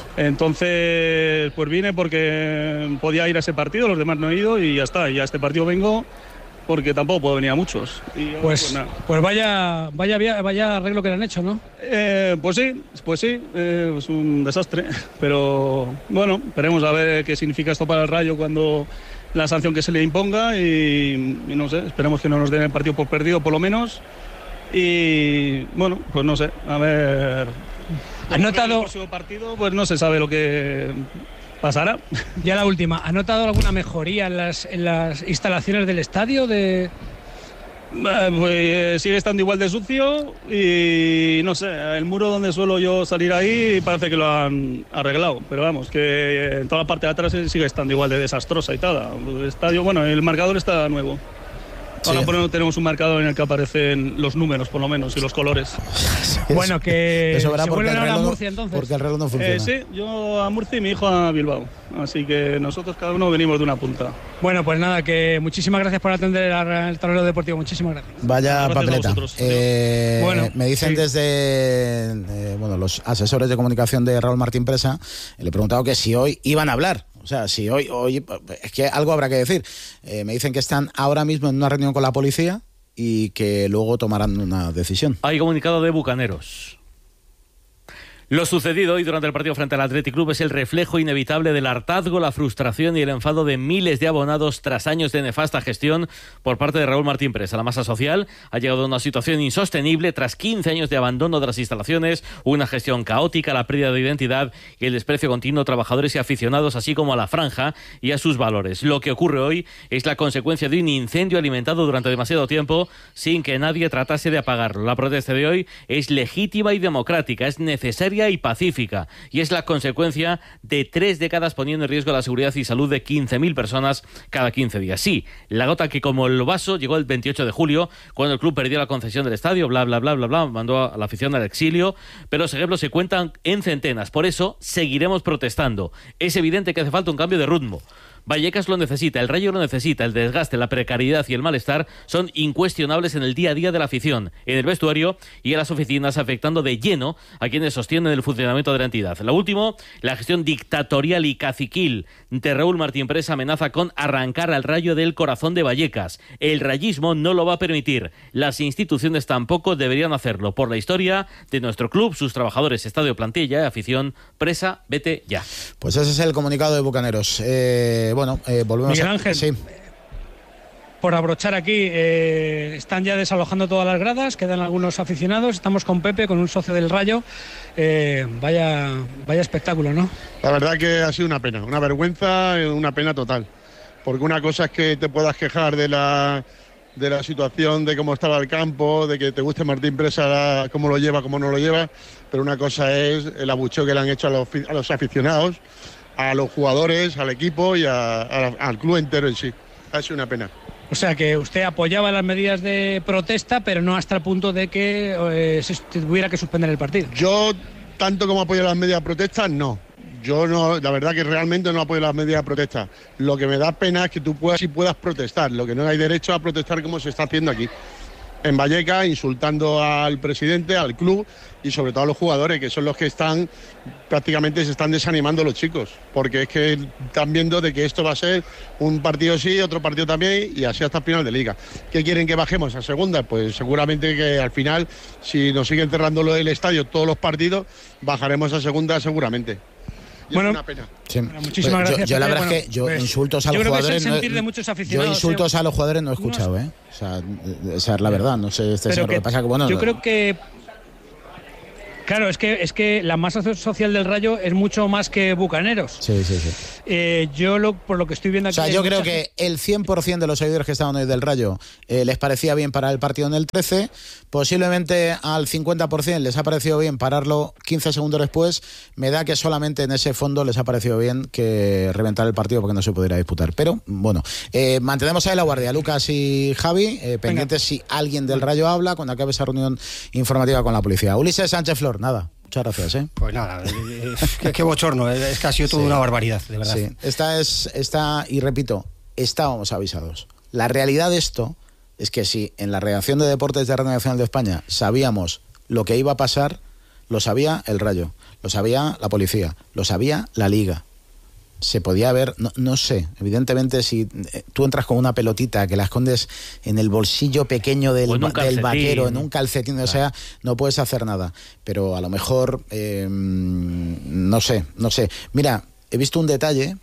Entonces pues vine porque podía ir a ese partido, los demás no he ido y ya está. Y a este partido vengo porque tampoco puedo venir a muchos. Y, Pues, nada. pues vaya, vaya, via- vaya arreglo que le han hecho, ¿no? Eh, pues sí, pues sí, eh, es un desastre. Pero bueno, esperemos a ver qué significa esto para el Rayo cuando la sanción que se le imponga y, y no sé, esperemos que no nos den el partido por perdido por lo menos. Y bueno, pues no sé, a ver. ¿Has notado- El próximo partido, pues no se sabe lo que pasará. Ya la última, ¿ha notado alguna mejoría en las, en las instalaciones del estadio? De... Eh, Pues eh, sigue estando igual de sucio y no sé, el muro donde suelo yo salir ahí parece que lo han arreglado, pero vamos, que en toda la parte de atrás sigue estando igual de desastrosa y tal. El estadio, bueno, el marcador está nuevo. Ahora Sí. por ejemplo, tenemos un marcador en el que aparecen los números por lo menos y los colores. Bueno, que Eso verá se porque vuelven el, ahora a reloj, Murcia, entonces. porque el reloj no funciona. Eh, sí, yo a Murcia y mi hijo a Bilbao, así que nosotros cada uno venimos de una punta. Bueno, pues nada, que muchísimas gracias por atender al el tablero deportivo. Muchísimas gracias. Vaya Gracias a papeleta. vosotros. Eh, Bueno, me dicen sí. desde eh, bueno, los asesores de comunicación de Raúl Martín Presa, le he preguntado que si hoy iban a hablar. O sea, si hoy, hoy es que algo habrá que decir. Eh, me dicen que están ahora mismo en una reunión con la policía y que luego tomarán una decisión. Hay comunicado de Bucaneros. Lo sucedido hoy durante el partido frente al Athletic Club es el reflejo inevitable del hartazgo, la frustración y el enfado de miles de abonados tras años de nefasta gestión por parte de Raúl Martín Presa. La masa social ha llegado a una situación insostenible tras quince años de abandono de las instalaciones, una gestión caótica, la pérdida de identidad y el desprecio continuo a trabajadores y aficionados, así como a la franja y a sus valores. Lo que ocurre hoy es la consecuencia de un incendio alimentado durante demasiado tiempo sin que nadie tratase de apagarlo. La protesta de hoy es legítima y democrática, es necesaria y pacífica, y es la consecuencia de tres décadas poniendo en riesgo la seguridad y salud de quince mil personas cada quince días. Sí, la gota que como el vaso llegó el veintiocho de julio, cuando el club perdió la concesión del estadio, bla, bla, bla, bla, bla, mandó a la afición al exilio, pero los ejemplos se cuentan en centenas. Por eso seguiremos protestando. Es evidente que hace falta un cambio de ritmo. Vallecas lo necesita, el Rayo lo necesita, el desgaste, la precariedad y el malestar son incuestionables en el día a día de la afición, en el vestuario y en las oficinas, afectando de lleno a quienes sostienen el funcionamiento de la entidad. Lo último, la gestión dictatorial y caciquil de Raúl Martín Presa amenaza con arrancar al Rayo del corazón de Vallecas. El rayismo no lo va a permitir, las instituciones tampoco deberían hacerlo. Por la historia de nuestro club, sus trabajadores, estadio, plantilla, afición, Presa, vete ya. Pues ese es el comunicado de Bucaneros. Eh, bueno, eh, volvemos Miguel a... Ángel. Sí. Por abrochar aquí, eh, están ya desalojando todas las gradas, quedan algunos aficionados. Estamos con Pepe, con un socio del Rayo. Eh, vaya, vaya espectáculo, ¿no? La verdad que ha sido una pena, una vergüenza, una pena total. Porque una cosa es que te puedas quejar de la, de la situación, de cómo estaba el campo, de que te guste Martín Presa, cómo lo lleva, cómo no lo lleva, pero una cosa es el abucheo que le han hecho a los, a los aficionados, a los jugadores, al equipo y a, a, al club entero en sí. Ha sido una pena. O sea que usted apoyaba las medidas de protesta, pero no hasta el punto de que eh, se tuviera que suspender el partido. Yo, tanto como apoyo las medidas de protesta, no. yo no, la verdad que realmente no apoyo las medidas de protesta. Lo que me da pena es que tú puedas y puedas protestar, lo que no hay derecho a protestar como se está haciendo aquí en Vallecas, insultando al presidente, al club y sobre todo a los jugadores, que son los que están, prácticamente se están desanimando los chicos, porque es que están viendo de que esto va a ser un partido sí, otro partido también, y así hasta el final de liga. ¿Qué quieren que bajemos a segunda? Pues seguramente que al final, si nos siguen cerrando lo del estadio todos los partidos, bajaremos a segunda seguramente. Y bueno, es una pena. Sí. Bueno, muchísimas Pues gracias. yo, yo la Pepe. verdad Bueno, es que yo pues, insultos a yo los creo que es el jugadores. no- sentir de muchos yo aficionados, insultos eh. a los jugadores no he escuchado, ¿eh? O sea, esa es la verdad. No sé este Pero señor que qué pasa. Que, bueno, yo no- creo que claro, es que es que la masa social del Rayo es mucho más que Bucaneros. Sí, sí, sí. Eh, yo lo, por lo que estoy viendo O aquí. sea, hay yo creo mucha que el cien por ciento de los seguidores que estaban hoy del Rayo eh, les parecía bien parar el partido en el trece. Posiblemente al cincuenta por ciento les ha parecido bien pararlo quince segundos después. Me da que solamente en ese fondo les ha parecido bien que reventar el partido porque no se pudiera disputar. Pero bueno, eh, mantenemos ahí la guardia, Lucas y Javi, eh, pendientes si alguien del Rayo habla cuando acabe esa reunión informativa con la policía. Ulises Sánchez Flor, nada. Muchas gracias, ¿eh? Pues nada, eh, qué, qué bochorno, es que ha sido toda Sí. una barbaridad, de verdad. Sí, esta es, esta, y repito, estábamos avisados. La realidad de esto es que si en la redacción de deportes de Radio Nacional de España sabíamos lo que iba a pasar, lo sabía el Rayo, lo sabía la policía, lo sabía la Liga. Se podía haber, no, no sé, evidentemente si eh, tú entras con una pelotita que la escondes en el bolsillo pequeño del, O en un va- del calcetín. vaquero, en un calcetín, o sea, no puedes hacer nada. Pero a lo mejor, eh, no sé, no sé. Mira, he visto un detalle,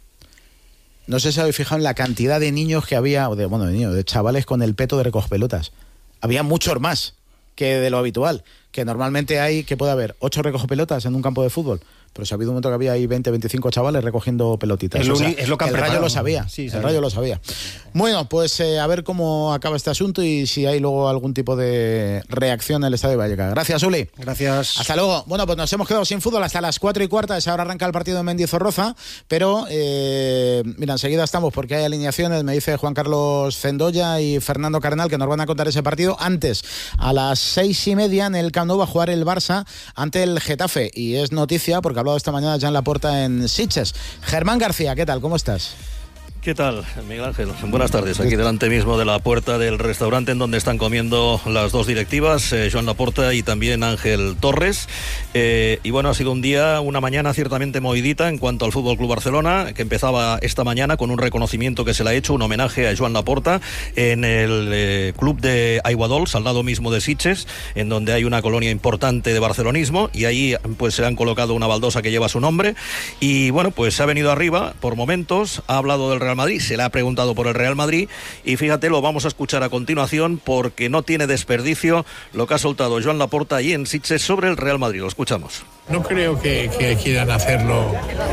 no sé si habéis fijado en la cantidad de niños que había, o de, bueno, de niños, de chavales con el peto de recogepelotas. Había muchos más que de lo habitual, que normalmente hay, que puede haber ocho recogepelotas en un campo de fútbol. Pero se ha habido un momento que había ahí veinte, veinticinco chavales recogiendo pelotitas. Es lo O sea, uni- es lo que han el Rayo preparado. lo sabía. Sí, el sí. Rayo lo sabía. Bueno, pues eh, a ver cómo acaba este asunto y si hay luego algún tipo de reacción en el Estadio de Vallecas. Gracias, Uli. Gracias. Hasta luego. Bueno, pues nos hemos quedado sin fútbol hasta las cuatro y cuarta. Esa hora arranca el partido en Mendizorroza. Pero, eh, mira, enseguida estamos porque hay alineaciones. Me dice Juan Carlos Cendoya y Fernando Carnal que nos van a contar ese partido. Antes, a las seis y media en el Camp Nou va a jugar el Barça ante el Getafe. Y es noticia porque ha hablado esta mañana ya en Laporta en Sitges. Germán García, ¿qué tal? ¿Cómo estás? ¿Qué tal, Miguel Ángel? Buenas tardes. Aquí delante mismo de la puerta del restaurante en donde están comiendo las dos directivas, eh, Joan Laporta y también Ángel Torres. Eh, y bueno, ha sido un día, una mañana ciertamente movidita en cuanto al Fútbol Club Barcelona, que empezaba esta mañana con un reconocimiento que se le ha hecho, un homenaje a Joan Laporta en el eh, club de Aiguadols, al lado mismo de Sitges, en donde hay una colonia importante de barcelonismo, y ahí pues se le han colocado una baldosa que lleva su nombre. Y bueno, pues se ha venido arriba por momentos, ha hablado del Real Madrid, se le ha preguntado por el Real Madrid y fíjate, lo vamos a escuchar a continuación porque no tiene desperdicio lo que ha soltado Joan Laporta allí en Sitges sobre el Real Madrid. Lo escuchamos. No creo que, que quieran hacerlo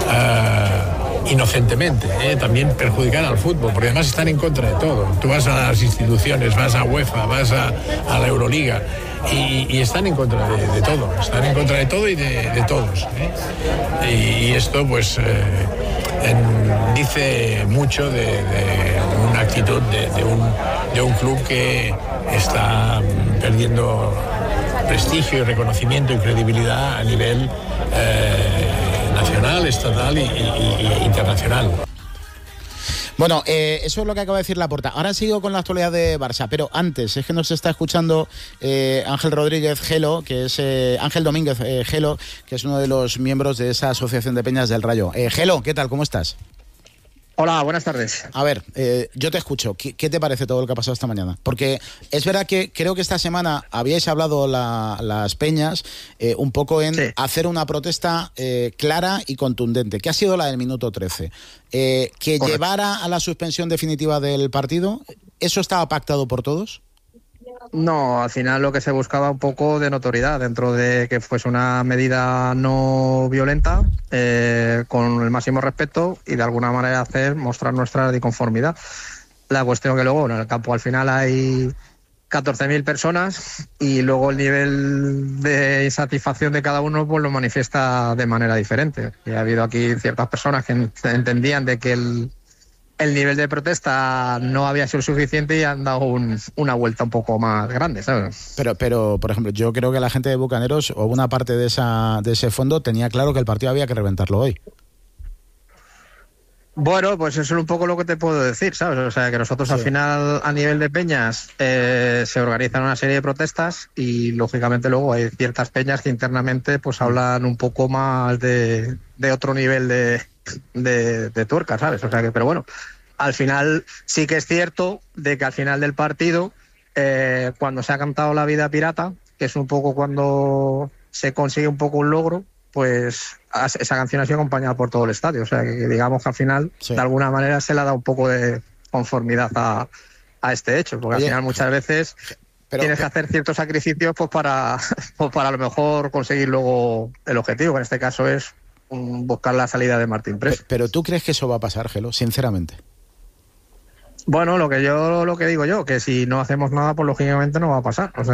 uh, inocentemente, ¿eh? También perjudicar al fútbol, porque además están en contra de todo. Tú vas a las instituciones, vas a UEFA, vas a, a la Euroliga y, y están en contra de, de todo, están en contra de todo y de, de todos, ¿eh? Y, y esto pues eh, en, dice mucho de, de una actitud de, de, un, de un club que está perdiendo prestigio y reconocimiento y credibilidad a nivel eh, nacional, estatal y, y, y internacional. Bueno, eh, eso es lo que acaba de decir Laporta. Ahora sigo con la actualidad de Barça, pero antes es que nos está escuchando eh, Ángel Rodríguez Gelo, que es eh, Ángel Domínguez eh, Gelo, que es uno de los miembros de esa asociación de peñas del Rayo. Eh, Gelo, ¿qué tal? ¿Cómo estás? Hola, buenas tardes. A ver, eh, yo te escucho. ¿Qué, ¿Qué te parece todo lo que ha pasado esta mañana? Porque es verdad que creo que esta semana habíais hablado la, las peñas eh, un poco en sí. hacer una protesta eh, clara y contundente, que ha sido la del minuto trece. Eh, que Correcto. Llevara a la suspensión definitiva del partido, ¿eso estaba pactado por todos? No, al final lo que se buscaba un poco de notoriedad dentro de que fuese una medida no violenta, eh, con el máximo respeto y de alguna manera hacer mostrar nuestra disconformidad. La cuestión que luego en el campo al final hay catorce mil personas y luego el nivel de insatisfacción de cada uno pues lo manifiesta de manera diferente. Y ha habido aquí ciertas personas que entendían de que el el nivel de protesta no había sido suficiente y han dado un, una vuelta un poco más grande, ¿sabes? Pero, pero, por ejemplo, yo creo que la gente de Bucaneros o una parte de esa de ese fondo tenía claro que el partido había que reventarlo hoy. Bueno, pues eso es un poco lo que te puedo decir, ¿sabes? O sea, que nosotros sí. Al final, a nivel de peñas, eh, se organizan una serie de protestas y, lógicamente, luego hay ciertas peñas que internamente pues hablan un poco más de, de otro nivel de, de, de tuerca, ¿sabes? O sea, que, pero bueno, al final sí que es cierto de que al final del partido, eh, cuando se ha cantado La Vida Pirata, que es un poco cuando se consigue un poco un logro, pues esa canción ha sido acompañada por todo el estadio. O sea, que digamos que al final, sí. de alguna manera, se le ha dado un poco de conformidad a, a este hecho. Porque Oye, al final muchas veces pero, tienes que hacer ciertos sacrificios pues para, pues para a lo mejor conseguir luego el objetivo, que en este caso es um, buscar la salida de Martín Presa. Pero, pero ¿tú crees que eso va a pasar, Gelo? Sinceramente. Bueno, lo que yo lo que digo yo, que si no hacemos nada, pues lógicamente no va a pasar. O sea,